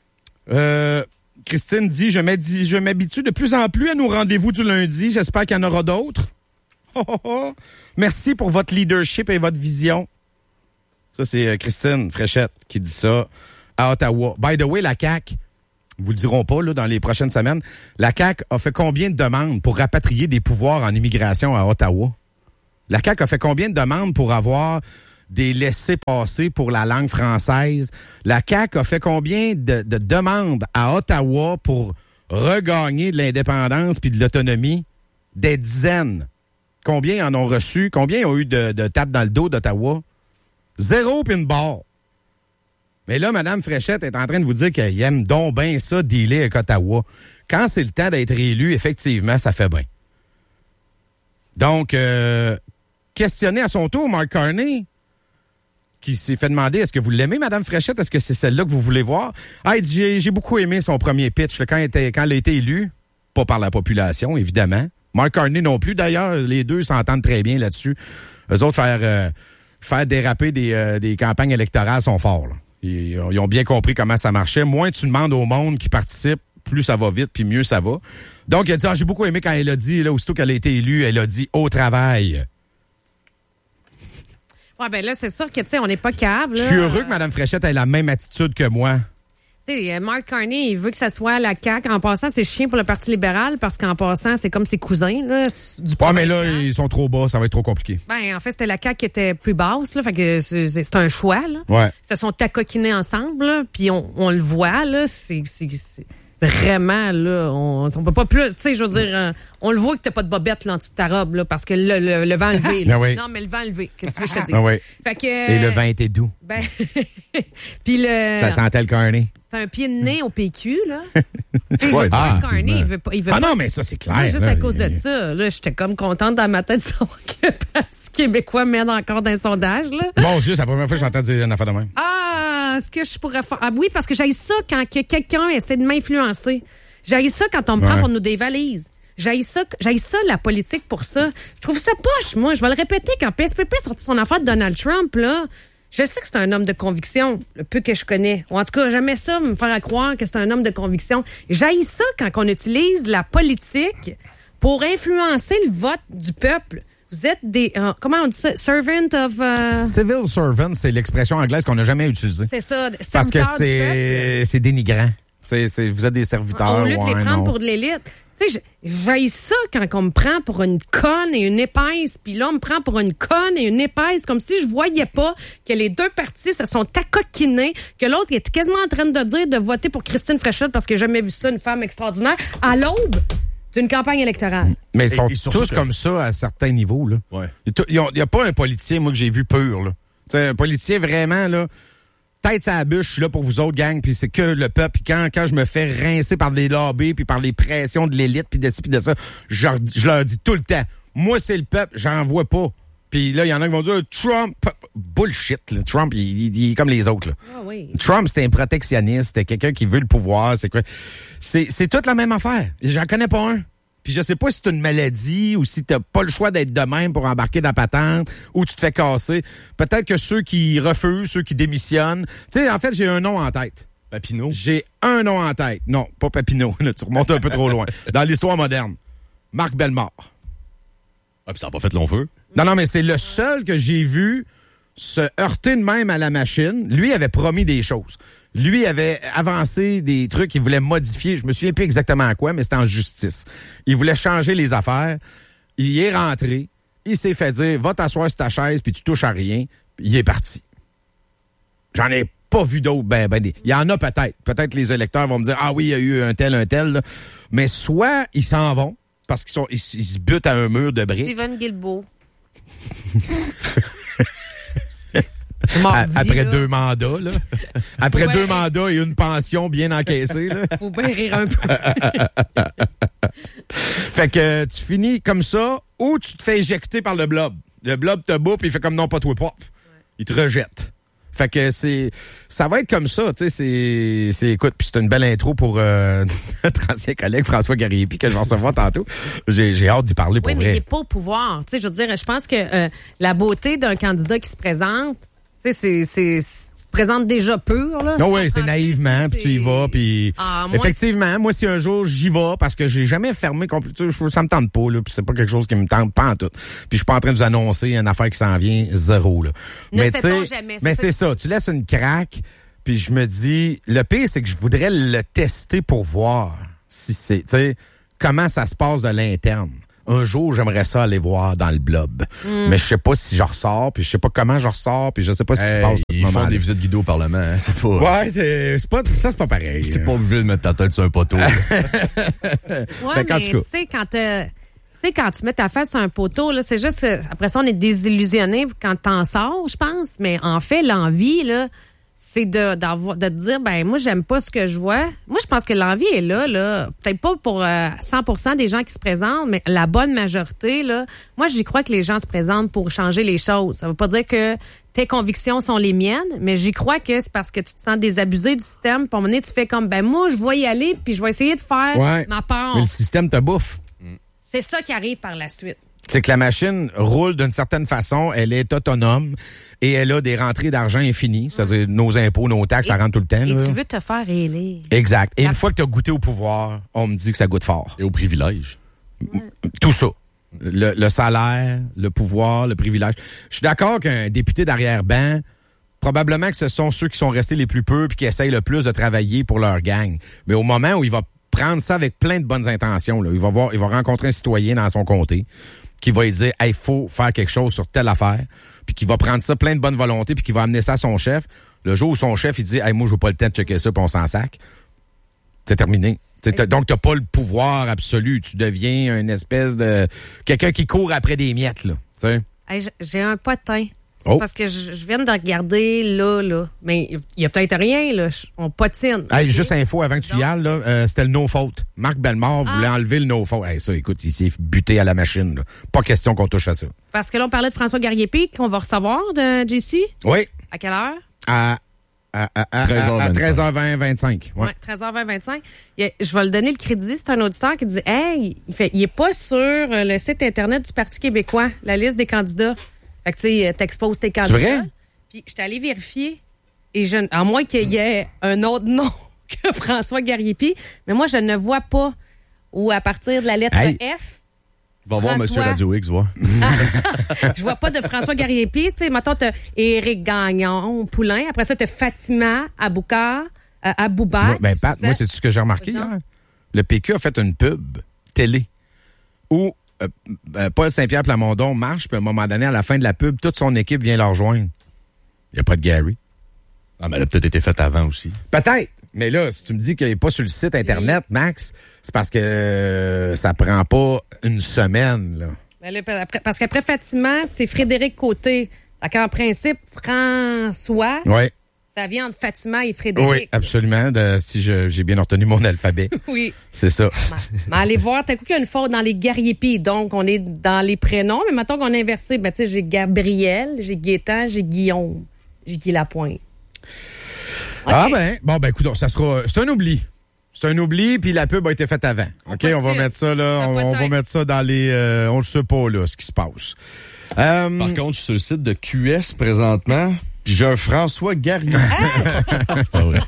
[SPEAKER 9] Euh, Christine dit, je m'habitue, je m'habitue de plus en plus à nos rendez-vous du lundi. J'espère qu'il y en aura d'autres. Oh, oh, oh. Merci pour votre leadership et votre vision. Ça, c'est Christine Fréchette qui dit ça à Ottawa. By the way, la C A Q, vous le diront pas là dans les prochaines semaines, la C A Q a fait combien de demandes pour rapatrier des pouvoirs en immigration à Ottawa? La C A Q a fait combien de demandes pour avoir des laissez-passer pour la langue française? La C A Q a fait combien de, de demandes à Ottawa pour regagner de l'indépendance puis de l'autonomie? Des dizaines. Combien en ont reçu? Combien ont eu de, de tapes dans le dos d'Ottawa? Zéro puis une barre. Mais là, Mme Fréchette est en train de vous dire qu'elle aime donc bien ça, dealer avec Ottawa. Quand c'est le temps d'être élu, effectivement, ça fait bien. Donc, euh, questionner à son tour Mark Carney, qui s'est fait demander, est-ce que vous l'aimez, Mme Fréchette? Est-ce que c'est celle-là que vous voulez voir? Ah, il dit, j'ai, j'ai beaucoup aimé son premier pitch là, quand, il était, quand elle a été élue. Pas par la population, évidemment. Mark Carney non plus, d'ailleurs. Les deux s'entendent très bien là-dessus. Eux autres, faire, euh, faire déraper des, euh, des campagnes électorales sont forts. Là. Ils, ils ont bien compris comment ça marchait. Moins tu demandes au monde qui participe, plus ça va vite, puis mieux ça va. Donc, il a dit, ah, j'ai beaucoup aimé quand elle a dit, là, aussitôt qu'elle a été élue, elle a dit « au travail ».
[SPEAKER 10] Ouais, ben là, c'est sûr que, tu sais, on n'est pas cave.
[SPEAKER 9] Je suis heureux que Mme Fréchette ait la même attitude que moi.
[SPEAKER 10] Tu sais, Mark Carney, il veut que ça soit la C A Q. En passant, c'est chiant pour le Parti libéral parce qu'en passant, c'est comme ses cousins, là, du
[SPEAKER 9] Ah, mais là, ils sont trop bas, ça va être trop compliqué.
[SPEAKER 10] Ben, en fait, c'était la C A Q qui était plus basse, là. Fait que c'est, c'est un choix, là.
[SPEAKER 9] Ouais.
[SPEAKER 10] Ils se sont tacoquinés ensemble, là. Puis on, on le voit, là. C'est, c'est, c'est vraiment, là. On, on peut pas plus. Tu sais, je veux dire, euh, on le voit que t'as pas de bobette, là, en dessous de ta robe, là, parce que le, le, le vent levé, là.
[SPEAKER 9] Ben oui.
[SPEAKER 10] Non, mais le vent levé. Qu'est-ce que tu veux que je te dise?
[SPEAKER 9] Ben oui.
[SPEAKER 10] Fait que.
[SPEAKER 9] Et le vin était doux.
[SPEAKER 10] Ben. Puis le.
[SPEAKER 9] Ça sentait le Carney.
[SPEAKER 10] C'est un pied de nez au P Q, là.
[SPEAKER 9] Ouais,
[SPEAKER 10] ah,
[SPEAKER 9] ah,
[SPEAKER 10] Carney, il veut pas. Il veut
[SPEAKER 9] ah
[SPEAKER 10] pas...
[SPEAKER 9] non, mais ça, c'est clair.
[SPEAKER 10] Moi, juste
[SPEAKER 9] là,
[SPEAKER 10] à cause
[SPEAKER 9] il...
[SPEAKER 10] de ça, là, j'étais comme contente dans ma tête de savoir que le Parti québécois mène encore dans un sondage, là.
[SPEAKER 9] Mon Dieu, c'est la première fois que j'entends dire une affaire de même.
[SPEAKER 10] Ah, est-ce que je pourrais faire. Ah oui, parce que j'haïs ça quand que quelqu'un essaie de m'influencer. J'haïs ça quand on me prend
[SPEAKER 9] Ouais.
[SPEAKER 10] pour nous dévalise. J'haïs ça, j'haïs ça, la politique, pour ça. Je trouve ça poche, moi. Je vais le répéter, quand P S P P a sorti son affaire de Donald Trump, là. Je sais que c'est un homme de conviction, le peu que je connais. Ou en tout cas, j'aimais ça, me faire à croire que c'est un homme de conviction. J'haïs ça quand on utilise la politique pour influencer le vote du peuple. Vous êtes des... Euh, comment on dit ça? Servant of... Euh...
[SPEAKER 9] Civil servant, c'est l'expression anglaise qu'on n'a jamais utilisée.
[SPEAKER 10] C'est ça.
[SPEAKER 9] Parce que
[SPEAKER 10] serviteur du
[SPEAKER 9] c'est, c'est dénigrant. C'est, c'est, vous êtes des serviteurs.
[SPEAKER 10] Au lieu de
[SPEAKER 9] ouais,
[SPEAKER 10] les prendre
[SPEAKER 9] non.
[SPEAKER 10] pour de l'élite. Tu sais, j'haïs ça quand on me prend pour une conne et une épaisse, puis là, on me prend pour une conne et une épaisse, comme si je voyais pas que les deux partis se sont accoquinés, que l'autre était quasiment en train de dire de voter pour Christine Fréchette parce que j'ai jamais vu ça, une femme extraordinaire, à l'aube d'une campagne électorale.
[SPEAKER 9] Mais ils sont
[SPEAKER 11] Et- et surtout
[SPEAKER 9] tous
[SPEAKER 11] que-
[SPEAKER 9] comme ça à certains niveaux, là.
[SPEAKER 11] Ouais.
[SPEAKER 9] Il n'y a pas un politicien, moi, que j'ai vu pur, là. Tu sais, un politicien vraiment, là, tête à la bûche, je suis là pour vous autres, gang, puis c'est que le peuple. Puis quand, quand je me fais rincer par des lobbies, puis par les pressions de l'élite, puis de ci, puis de ça, je, leur- je leur dis tout le temps, moi, c'est le peuple, j'en vois pas. Puis là, il y en a qui vont dire, Trump, bullshit, là. Trump, il, il- il est comme les autres, là.
[SPEAKER 10] Ah oui.
[SPEAKER 9] Trump, c'était un protectionniste, c'était quelqu'un qui veut le pouvoir, c'est quoi? C'est, c'est toute la même affaire. J'en connais pas un. Puis je sais pas si c'est une maladie ou si t'as pas le choix d'être de même pour embarquer dans la patente ou tu te fais casser. Peut-être que ceux qui refusent, ceux qui démissionnent. Tu sais, en fait, j'ai un nom en tête.
[SPEAKER 11] Papineau.
[SPEAKER 9] J'ai un nom en tête. Non, pas Papineau. Là, tu remontes un peu trop loin. Dans l'histoire moderne. Marc Bellemare.
[SPEAKER 11] Ah, puis ça n'a pas fait long feu.
[SPEAKER 9] Non, non, mais c'est le seul que j'ai vu se heurter de même à la machine. Lui avait promis des choses. Lui avait avancé des trucs qu'il voulait modifier. Je me souviens plus exactement à quoi, mais c'était en justice. Il voulait changer les affaires. Il y est rentré. Il s'est fait dire, va t'asseoir sur ta chaise puis tu touches à rien. Puis il est parti. J'en ai pas vu d'autres. Ben, ben, des- il y en a peut-être. Peut-être les électeurs vont me dire, ah oui, il y a eu un tel, un tel. Là. Mais soit ils s'en vont parce qu'ils sont, ils, ils se butent à un mur de briques.
[SPEAKER 10] Steven Guilbeault.
[SPEAKER 9] À-
[SPEAKER 10] Mardi,
[SPEAKER 9] après
[SPEAKER 10] là.
[SPEAKER 9] deux mandats, là. Après
[SPEAKER 10] Ouais.
[SPEAKER 9] deux mandats et une pension bien encaissée, là.
[SPEAKER 10] Faut bien rire un peu.
[SPEAKER 9] Fait que tu finis comme ça ou tu te fais éjecter par le blob. Le blob te bouffe et il fait comme non, pas toi, pop. Il te rejette. Fait que c'est, ça va être comme ça, tu sais, c'est, c'est, écoute, puis c'est une belle intro pour euh, notre ancien collègue François Gariepi que je vais recevoir tantôt. J'ai, j'ai hâte d'y parler pour
[SPEAKER 10] Oui, mais il
[SPEAKER 9] vrai.
[SPEAKER 10] n'est pas au pouvoir. Tu sais, je veux dire, je pense que euh, la beauté d'un candidat qui se présente, tu sais, c'est, c'est, c'est- tu te présentes déjà pur, là.
[SPEAKER 9] Non,
[SPEAKER 10] Tu
[SPEAKER 9] oui, c'est
[SPEAKER 10] comprends?
[SPEAKER 9] naïvement, puis tu y vas, puis
[SPEAKER 10] Ah, moi-
[SPEAKER 9] effectivement, moi, si un jour j'y vais, parce que j'ai jamais fermé complètement, ça me tente pas, là, puis c'est pas quelque chose qui me tente pas en tout. Puis je suis pas en train de vous annoncer une affaire qui s'en vient, zéro, là.
[SPEAKER 10] Ne
[SPEAKER 9] mais
[SPEAKER 10] sait-on
[SPEAKER 9] tu sais,
[SPEAKER 10] jamais, c'est
[SPEAKER 9] mais
[SPEAKER 10] ça.
[SPEAKER 9] c'est ça, tu laisses une craque, puis je me dis, le pire, c'est que je voudrais le tester pour voir si c'est, tu sais, comment ça se passe de l'interne. un jour, j'aimerais ça aller voir dans le blob. Mm. Mais je sais pas si je ressors, puis je sais pas comment je ressors, puis je sais pas ce qui hey, se passe.
[SPEAKER 11] Ils font des visites guidées au Parlement, hein, c'est pas...
[SPEAKER 9] Ouais, c'est, c'est pas, ça, c'est pas pareil.
[SPEAKER 11] T'es pas obligé de mettre ta tête sur un poteau.
[SPEAKER 10] Ouais, mais tu sais, quand t'as... Tu sais, quand tu mets ta face sur un poteau, là, c'est juste que, après ça, on est désillusionné quand t'en sors, je pense. Mais en fait, l'envie, là, c'est de, d'avoir, de te dire, ben moi, j'aime pas ce que je vois. Moi, je pense que l'envie est là, là. Peut-être pas pour euh, cent pour cent des gens qui se présentent, mais la bonne majorité, là. Moi, j'y crois que les gens se présentent pour changer les choses. Ça veut pas dire que tes convictions sont les miennes, mais j'y crois que c'est parce que tu te sens désabusé du système. Puis à un moment donné, tu fais comme, ben moi, je vais y aller, puis je vais essayer de faire
[SPEAKER 9] ouais,
[SPEAKER 10] ma part.
[SPEAKER 9] Mais le système te bouffe.
[SPEAKER 10] C'est ça qui arrive par la suite.
[SPEAKER 9] C'est que la machine roule d'une certaine façon, elle est autonome et elle a des rentrées d'argent infinies. C'est-à-dire nos impôts, nos taxes, et, ça rentre tout le temps.
[SPEAKER 10] Et
[SPEAKER 9] là.
[SPEAKER 10] tu veux te faire élire.
[SPEAKER 9] Exact. Et
[SPEAKER 10] la...
[SPEAKER 9] une fois que tu as goûté au pouvoir, on me dit que ça goûte fort.
[SPEAKER 11] Et au privilège.
[SPEAKER 9] Ouais. Tout ça. Le, le salaire, le pouvoir, le privilège. Je suis d'accord qu'un député d'arrière-ban, probablement que ce sont ceux qui sont restés les plus peu puis qui essayent le plus de travailler pour leur gang. Mais au moment où il va prendre ça avec plein de bonnes intentions, là, il va voir, il va rencontrer un citoyen dans son comté qui va lui dire, hey, faut faire quelque chose sur telle affaire, puis qui va prendre ça plein de bonne volonté, puis qui va amener ça à son chef. Le jour où son chef, il dit, hey, moi, je veux pas le temps de checker ça, puis on s'en sac. C'est terminé. T'as, donc, t'as pas le pouvoir absolu. Tu deviens une espèce de... quelqu'un qui court après des miettes, là. Tu sais.
[SPEAKER 10] Hey, j'ai un potin. C'est
[SPEAKER 9] oh.
[SPEAKER 10] parce que je, je viens de regarder là, là. Mais il y a peut-être rien, là. On patine.
[SPEAKER 9] Hey, okay. Juste info avant que tu y ailles, là, euh, c'était le no-faute. Marc Bellemare ah. voulait enlever le no-faute. Hey, ça, écoute, il s'est buté à la machine, là. Pas question qu'on touche à ça.
[SPEAKER 10] Parce que là, on parlait de François Garriépi, qu'on va recevoir de J C.
[SPEAKER 9] Oui.
[SPEAKER 10] À quelle heure?
[SPEAKER 9] À... À, à, à, à treize heures vingt, vingt-cinq. Ouais.
[SPEAKER 10] Ouais, treize heures vingt, vingt-cinq. A, je vais le donner le crédit. C'est un auditeur qui dit, hey, il fait, il est pas sur le site Internet du Parti québécois, la liste des candidats. Fait que, tu sais, t'exposes tes candidats.
[SPEAKER 9] C'est vrai?
[SPEAKER 10] Puis, je suis allée vérifier. Et je, à moins qu'il y ait un autre nom que François Garriépi, mais moi, je ne vois pas où, à partir de la lettre hey. F,
[SPEAKER 11] va voir Monsieur Radio X, voir.
[SPEAKER 10] Je vois pas de François Garriépi. Tu sais, mettons, t'as Éric Gagnon, Poulain. Après ça, t'as Fatima Aboukar, euh, Aboubac.
[SPEAKER 9] Moi, ben, Pat, moi, c'est tout ce que j'ai remarqué hier. Le P Q a fait une pub télé où euh, euh, Paul Saint-Pierre Plamondon marche, puis à un moment donné, à la fin de la pub, toute son équipe vient le rejoindre. Il n'y a pas de Gary.
[SPEAKER 11] Ah, mais elle a peut-être été faite avant aussi.
[SPEAKER 9] Peut-être. Mais là, si tu me dis qu'il n'est pas sur le site Internet, Max, c'est parce que euh, ça prend pas une semaine, là.
[SPEAKER 10] Ben là parce qu'après Fatima, c'est Frédéric Côté. En principe, François,
[SPEAKER 9] ouais.
[SPEAKER 10] ça vient entre Fatima et Frédéric.
[SPEAKER 9] Oui, absolument, de, si je, j'ai bien retenu mon alphabet.
[SPEAKER 10] Oui.
[SPEAKER 9] C'est ça.
[SPEAKER 10] Mais allez voir, t'as coup qu'il y a une faute dans les Garriépi. Donc, on est dans les prénoms, mais mettons qu'on a inversé. Ben, tu sais, j'ai Gabriel, j'ai Gaétan, j'ai Guillaume, j'ai Guy Lapointe. Okay.
[SPEAKER 9] Ah ben, bon ben écoute, ça sera, c'est un oubli. C'est un oubli, puis la pub a été faite avant. OK, on va mettre ça là, on, on va mettre ça dans les euh, on le sait pas là ce qui se passe.
[SPEAKER 11] Euh, Par contre, je suis sur le site de Q S présentement. Puis j'ai un François Garriépi.
[SPEAKER 9] C'est pas vrai.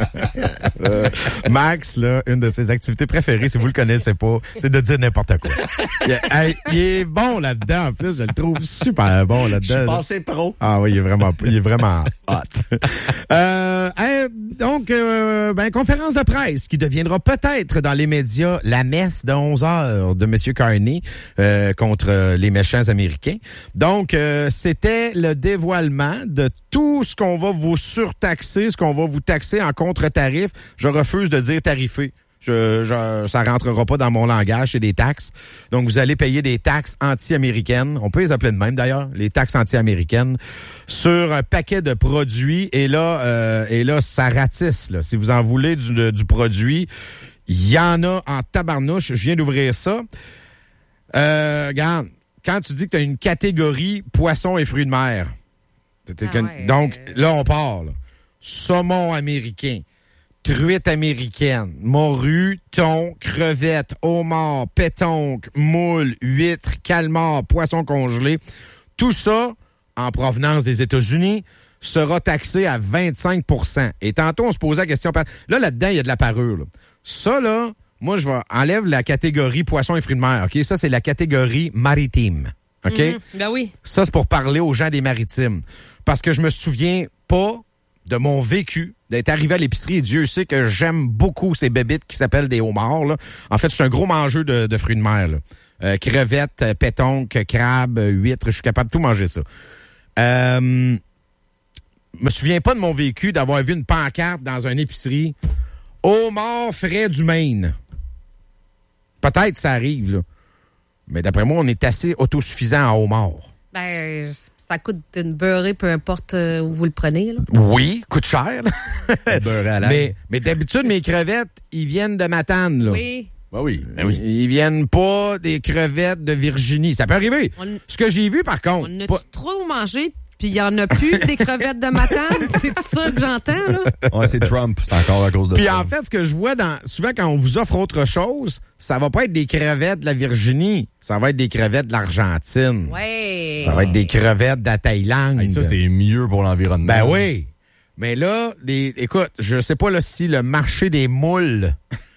[SPEAKER 9] euh, Max, là, une de ses activités préférées, si vous le connaissez pas, c'est de dire n'importe quoi. Il est, hey, il est bon là-dedans, en plus. Je le trouve super bon là-dedans.
[SPEAKER 11] Je suis passé pro.
[SPEAKER 9] Ah oui, il est vraiment, il est vraiment hot. euh, hey, donc, euh, ben, conférence de presse qui deviendra peut-être dans les médias la messe de onze heures de M. Carney euh, contre les méchants américains. Donc, euh, c'était le dévoilement de tout ce qu'on va vous surtaxer, ce qu'on va vous taxer en contre-tarif. Je refuse de dire tarifé. Je, je, ça rentrera pas dans mon langage, c'est des taxes. Donc, vous allez payer des taxes anti-américaines. On peut les appeler de même, d'ailleurs, les taxes anti-américaines, sur un paquet de produits. Et là, euh, et là, ça ratisse, là. Si vous en voulez du, du produit, il y en a en tabarnouche. Je viens d'ouvrir ça. Euh, regarde, quand tu dis que tu as une catégorie poissons et fruits de mer, ah ouais. Donc, là, on parle. Saumon américain, truite américaine, morue, thon, crevette, homard, pétonque, moule, huître, calmar, poisson congelé. Tout ça, en provenance des États-Unis, sera taxé à vingt-cinq pour cent. Et tantôt, on se posait la question. Là, là-dedans, il y a de la parure. Là. Ça, là, moi, je vais enlève la catégorie poissons et fruits de mer. OK? Ça, c'est la catégorie maritime. OK?
[SPEAKER 10] Mm-hmm. Ben oui.
[SPEAKER 9] Ça, c'est pour parler aux gens des maritimes. Parce que je me souviens pas de mon vécu, d'être arrivé à l'épicerie, et Dieu sait que j'aime beaucoup ces bébites qui s'appellent des homards. Là. En fait, je suis un gros mangeur de, de fruits de mer. Là. Euh, crevettes, pétonques, crabes, huîtres, je suis capable de tout manger ça. Euh, je me souviens pas de mon vécu d'avoir vu une pancarte dans une épicerie « Homard frais du Maine ». Peut-être ça arrive, là. Mais d'après moi, on est assez autosuffisant en homard.
[SPEAKER 10] Ben, ça coûte une beurrée, peu importe où vous le prenez. Là.
[SPEAKER 9] Oui, coûte cher.
[SPEAKER 11] Beurré à l'ail.
[SPEAKER 9] mais, mais d'habitude, mes crevettes, ils viennent de Matane. Là.
[SPEAKER 10] Oui.
[SPEAKER 11] Ben oui, ben oui.
[SPEAKER 9] Ils viennent pas des crevettes de Virginie. Ça peut arriver. On, Ce que j'ai vu, par contre...
[SPEAKER 10] On a
[SPEAKER 9] pas...
[SPEAKER 10] trop mangé, puis il y en a plus des crevettes de Matane. C'est tout ça que j'entends, là?
[SPEAKER 11] Ouais, c'est Trump. C'est encore à cause de
[SPEAKER 9] Puis
[SPEAKER 11] Trump.
[SPEAKER 9] en fait, ce que je vois dans souvent quand on vous offre autre chose, ça va pas être des crevettes de la Virginie. Ça va être des crevettes de l'Argentine.
[SPEAKER 10] Ouais.
[SPEAKER 9] Ça va être des crevettes de la Thaïlande.
[SPEAKER 11] Hey, ça, c'est mieux pour l'environnement.
[SPEAKER 9] Ben oui. Mais là, les, écoute, je sais pas là, si le marché des moules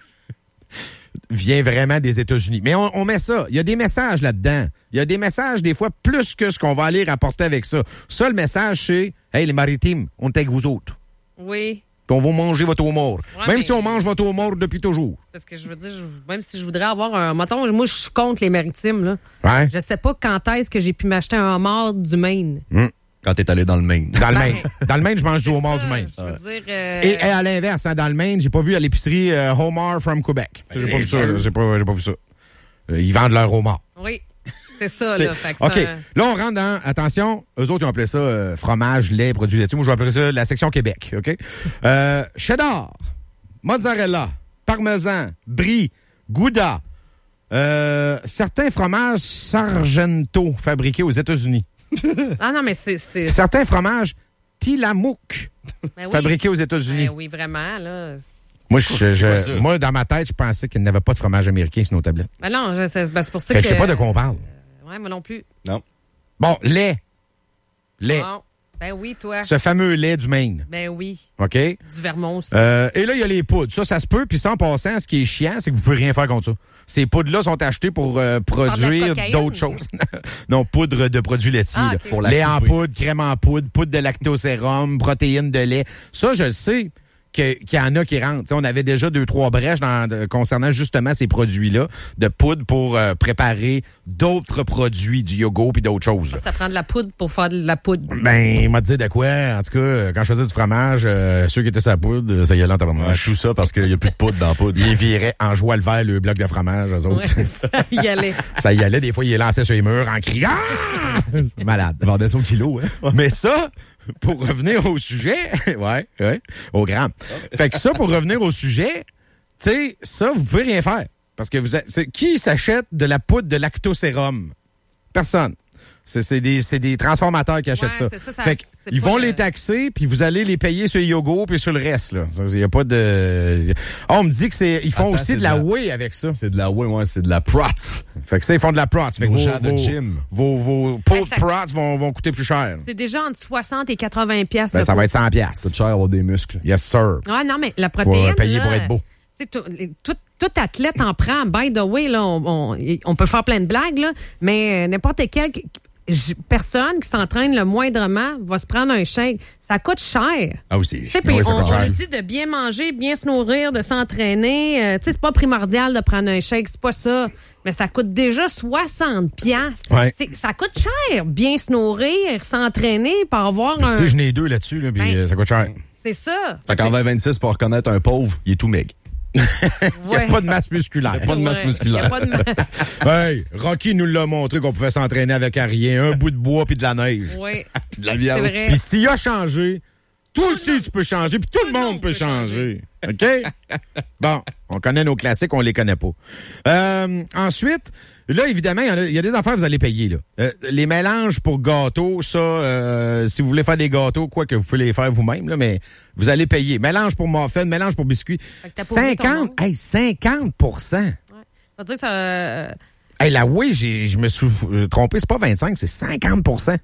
[SPEAKER 9] vient vraiment des États-Unis. Mais on, on met ça. Il y a des messages là-dedans. Il y a des messages, des fois, plus que ce qu'on va aller rapporter avec ça. Ça, le message, c'est « Hey, les maritimes, on est avec vous autres.
[SPEAKER 10] Oui.
[SPEAKER 9] Puis on va manger votre homard.
[SPEAKER 10] Ouais,
[SPEAKER 9] même
[SPEAKER 10] mais...
[SPEAKER 9] si on mange votre homard depuis toujours. »
[SPEAKER 10] Parce que je veux dire, je, même si je voudrais avoir un... Mettons, moi, je suis contre les maritimes, là.
[SPEAKER 9] Ouais.
[SPEAKER 10] Je sais pas quand est-ce que j'ai pu m'acheter un homard du Maine.
[SPEAKER 9] Mm.
[SPEAKER 11] Quand t'es allé dans le Maine.
[SPEAKER 9] Dans le Maine. Dans le Maine, je mange du homard
[SPEAKER 10] ça,
[SPEAKER 9] du Maine.
[SPEAKER 10] Je veux dire... Euh...
[SPEAKER 9] Et, et à l'inverse, hein, dans le Maine, j'ai pas vu à l'épicerie euh, Homard from Quebec. J'ai pas vu ça. Là. J'ai pas, j'ai pas vu ça. Euh, ils vendent leur homard.
[SPEAKER 10] Oui, c'est ça. Là. Fait que
[SPEAKER 9] OK.
[SPEAKER 10] ça...
[SPEAKER 9] Là, on rentre dans... Attention, eux autres, ils ont appelé ça euh, fromage, lait, produits laitiers. Moi, je vais appeler ça la section Québec. OK? Euh, cheddar, mozzarella, parmesan, brie, gouda, euh, certains fromages Sargento fabriqués aux États-Unis.
[SPEAKER 10] Ah non, mais c'est... c'est...
[SPEAKER 9] Certains fromages Tillamook
[SPEAKER 10] ben oui.
[SPEAKER 9] fabriqués aux États-Unis.
[SPEAKER 10] Ben oui, vraiment, là...
[SPEAKER 9] Moi, je, je, moi, dans ma tête, je pensais qu'il n'y avait pas de fromage américain sur nos tablettes.
[SPEAKER 10] Ben non, je, c'est, ben c'est pour ça
[SPEAKER 9] fait
[SPEAKER 10] que...
[SPEAKER 9] que je sais pas de quoi on parle.
[SPEAKER 10] Euh, ouais, moi non plus.
[SPEAKER 11] Non.
[SPEAKER 9] Bon, lait. Lait.
[SPEAKER 10] Bon. Ben oui, toi.
[SPEAKER 9] Ce fameux lait du Maine.
[SPEAKER 10] Ben oui.
[SPEAKER 9] OK?
[SPEAKER 10] Du Vermont aussi.
[SPEAKER 9] Euh, et là, il y a les poudres. Ça, ça se peut. Puis ça, en passant, ce qui est chiant, c'est que vous pouvez rien faire contre ça. Ces poudres-là sont achetées pour euh, produire d'autres choses. Non, poudre de produits laitiers.
[SPEAKER 10] Ah,
[SPEAKER 9] là.
[SPEAKER 10] okay.
[SPEAKER 9] Pour lait en poudre, crème en poudre, poudre de lactosérum, protéines de lait. Ça, je le sais. Que, qu'il y en a qui rentrent. T'sais, on avait déjà deux, trois brèches dans, de, concernant justement ces produits-là de poudre pour euh, préparer d'autres produits, du yogourt puis d'autres choses.
[SPEAKER 10] Ça, ça prend de la poudre pour faire de la poudre.
[SPEAKER 9] Ben, il m'a dit de quoi? En tout cas, quand je faisais du fromage, euh, ceux qui étaient sur la poudre, ça y allait en tabarnak.
[SPEAKER 11] Ouais, tout ça parce qu'il n'y a plus de poudre dans la poudre.
[SPEAKER 9] Ils viraient en joie le vert le bloc de fromage, eux autres.
[SPEAKER 10] Ouais, ça y allait.
[SPEAKER 9] Ça y allait. Des fois, ils les lançaient sur les murs en criant. Malade.
[SPEAKER 11] Ils vendaient ça au kilo, hein?
[SPEAKER 9] Mais ça... Pour revenir au sujet, ouais, ouais, au gramme. Fait que ça, pour revenir au sujet, tu sais, ça, vous pouvez rien faire. Parce que vous avez, qui s'achète de la poudre de lactosérum? Personne. C'est, c'est, des, c'est des transformateurs qui achètent
[SPEAKER 10] ouais,
[SPEAKER 9] ça.
[SPEAKER 10] C'est ça, ça.
[SPEAKER 9] Fait ils vont le... les taxer, puis vous allez les payer sur le yogourt puis sur le reste. Là. Il n'y a pas de... Oh, on me dit que c'est ils font Attends, aussi de la, la whey avec ça.
[SPEAKER 11] C'est de la whey, ouais, c'est de la prot.
[SPEAKER 9] Fait que ça, ils font de la prot. Fait que vos,
[SPEAKER 11] gens
[SPEAKER 9] vos,
[SPEAKER 11] de gym.
[SPEAKER 9] Vos, vos, vos pots de prot vont, vont coûter plus cher.
[SPEAKER 10] C'est déjà entre soixante et quatre-vingts piastres.
[SPEAKER 9] Ben, ça va être cent piastres.
[SPEAKER 11] C'est cher avoir des muscles.
[SPEAKER 9] Yes, sir.
[SPEAKER 10] Ah non, mais la protéine,
[SPEAKER 9] faut payer
[SPEAKER 10] là,
[SPEAKER 9] pour être beau.
[SPEAKER 10] Tout, tout, tout athlète en prend. By the way, là, on, on, on peut faire plein de blagues, là, mais n'importe quelle personne qui s'entraîne le moindrement va se prendre un shake. Ça coûte cher.
[SPEAKER 9] Ah aussi.
[SPEAKER 10] Tu sais, puis on, on dit de bien manger, bien se nourrir, de s'entraîner. Euh, tu sais, c'est pas primordial de prendre un shake, c'est pas ça. Mais ça coûte déjà soixante piastres.
[SPEAKER 9] Ouais.
[SPEAKER 10] Ça coûte cher, bien se nourrir, s'entraîner, pour avoir
[SPEAKER 9] puis
[SPEAKER 10] un...
[SPEAKER 9] Tu sais, je n'ai deux là-dessus, là, puis ben, ça coûte cher.
[SPEAKER 10] C'est ça.
[SPEAKER 11] Fait qu'en vingt vingt-six, pour reconnaître un pauvre, il est tout maigre.
[SPEAKER 9] Il n'y a pas de masse musculaire.
[SPEAKER 11] Il n'y a pas de masse
[SPEAKER 10] ouais,
[SPEAKER 11] musculaire.
[SPEAKER 10] Y a pas de masse.
[SPEAKER 9] Hey, Rocky nous l'a montré qu'on pouvait s'entraîner avec rien, un bout de bois puis de la neige.
[SPEAKER 10] Oui.
[SPEAKER 11] Puis de la viande.
[SPEAKER 10] C'est vrai.
[SPEAKER 9] Puis s'il a changé, toi aussi tu peux changer, puis tout, tout le monde, monde peut changer. changer. OK? Bon, on connaît nos classiques, on les connaît pas. Euh, ensuite, là, évidemment, il y, a, il y a des affaires que vous allez payer. Là. Euh, les mélanges pour gâteaux, ça, euh, si vous voulez faire des gâteaux, quoi que vous pouvez les faire vous-même, là, mais vous allez payer. Mélange pour muffins, mélange pour biscuits. cinquante, hey, cinquante pour cent.
[SPEAKER 10] Ouais. Ça veut dire que ça... Euh...
[SPEAKER 9] Hey, la oui, j'ai, je me suis trompé, c'est pas vingt-cinq, c'est cinquante pour cent.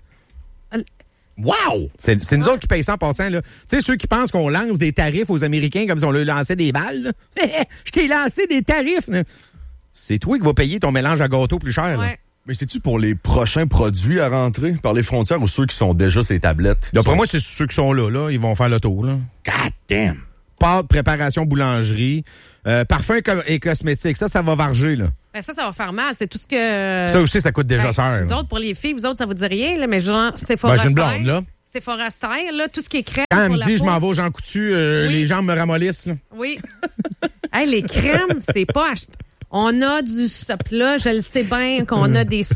[SPEAKER 9] Wow! C'est, c'est nous autres qui payons ça en passant, là. Tu sais, ceux qui pensent qu'on lance des tarifs aux Américains comme si on leur lançait des balles, je t'ai lancé des tarifs, là. C'est toi qui vas payer ton mélange à gâteau plus cher,
[SPEAKER 10] ouais.
[SPEAKER 9] là.
[SPEAKER 11] Mais c'est-tu pour les prochains produits à rentrer par les frontières ou ceux qui sont déjà sur les tablettes?
[SPEAKER 9] D'après
[SPEAKER 11] sont...
[SPEAKER 9] moi, c'est ceux qui sont là, là. Ils vont faire le tour, là. God damn! Pâtes, préparation, boulangerie, euh, parfum et cosmétiques. Ça, ça va varger, là.
[SPEAKER 10] Ben ça, ça va faire mal. C'est tout ce que...
[SPEAKER 9] Ça aussi, ça coûte déjà
[SPEAKER 10] ben,
[SPEAKER 9] cher.
[SPEAKER 10] Vous autres, pour les filles, vous autres, ça vous dit rien, là, mais genre, c'est Sephora
[SPEAKER 9] ben, j'ai une blonde, là.
[SPEAKER 10] Sephora Style, là, tout ce qui est crème
[SPEAKER 9] Quand elle
[SPEAKER 10] pour
[SPEAKER 9] me
[SPEAKER 10] la
[SPEAKER 9] dit,
[SPEAKER 10] peau.
[SPEAKER 9] je m'en vais au Jean Coutu, euh,
[SPEAKER 10] Oui.
[SPEAKER 9] les jambes me ramollissent, là.
[SPEAKER 10] Oui. Hey, les crèmes, c'est pas ach- On a du... Là, je le sais bien qu'on a des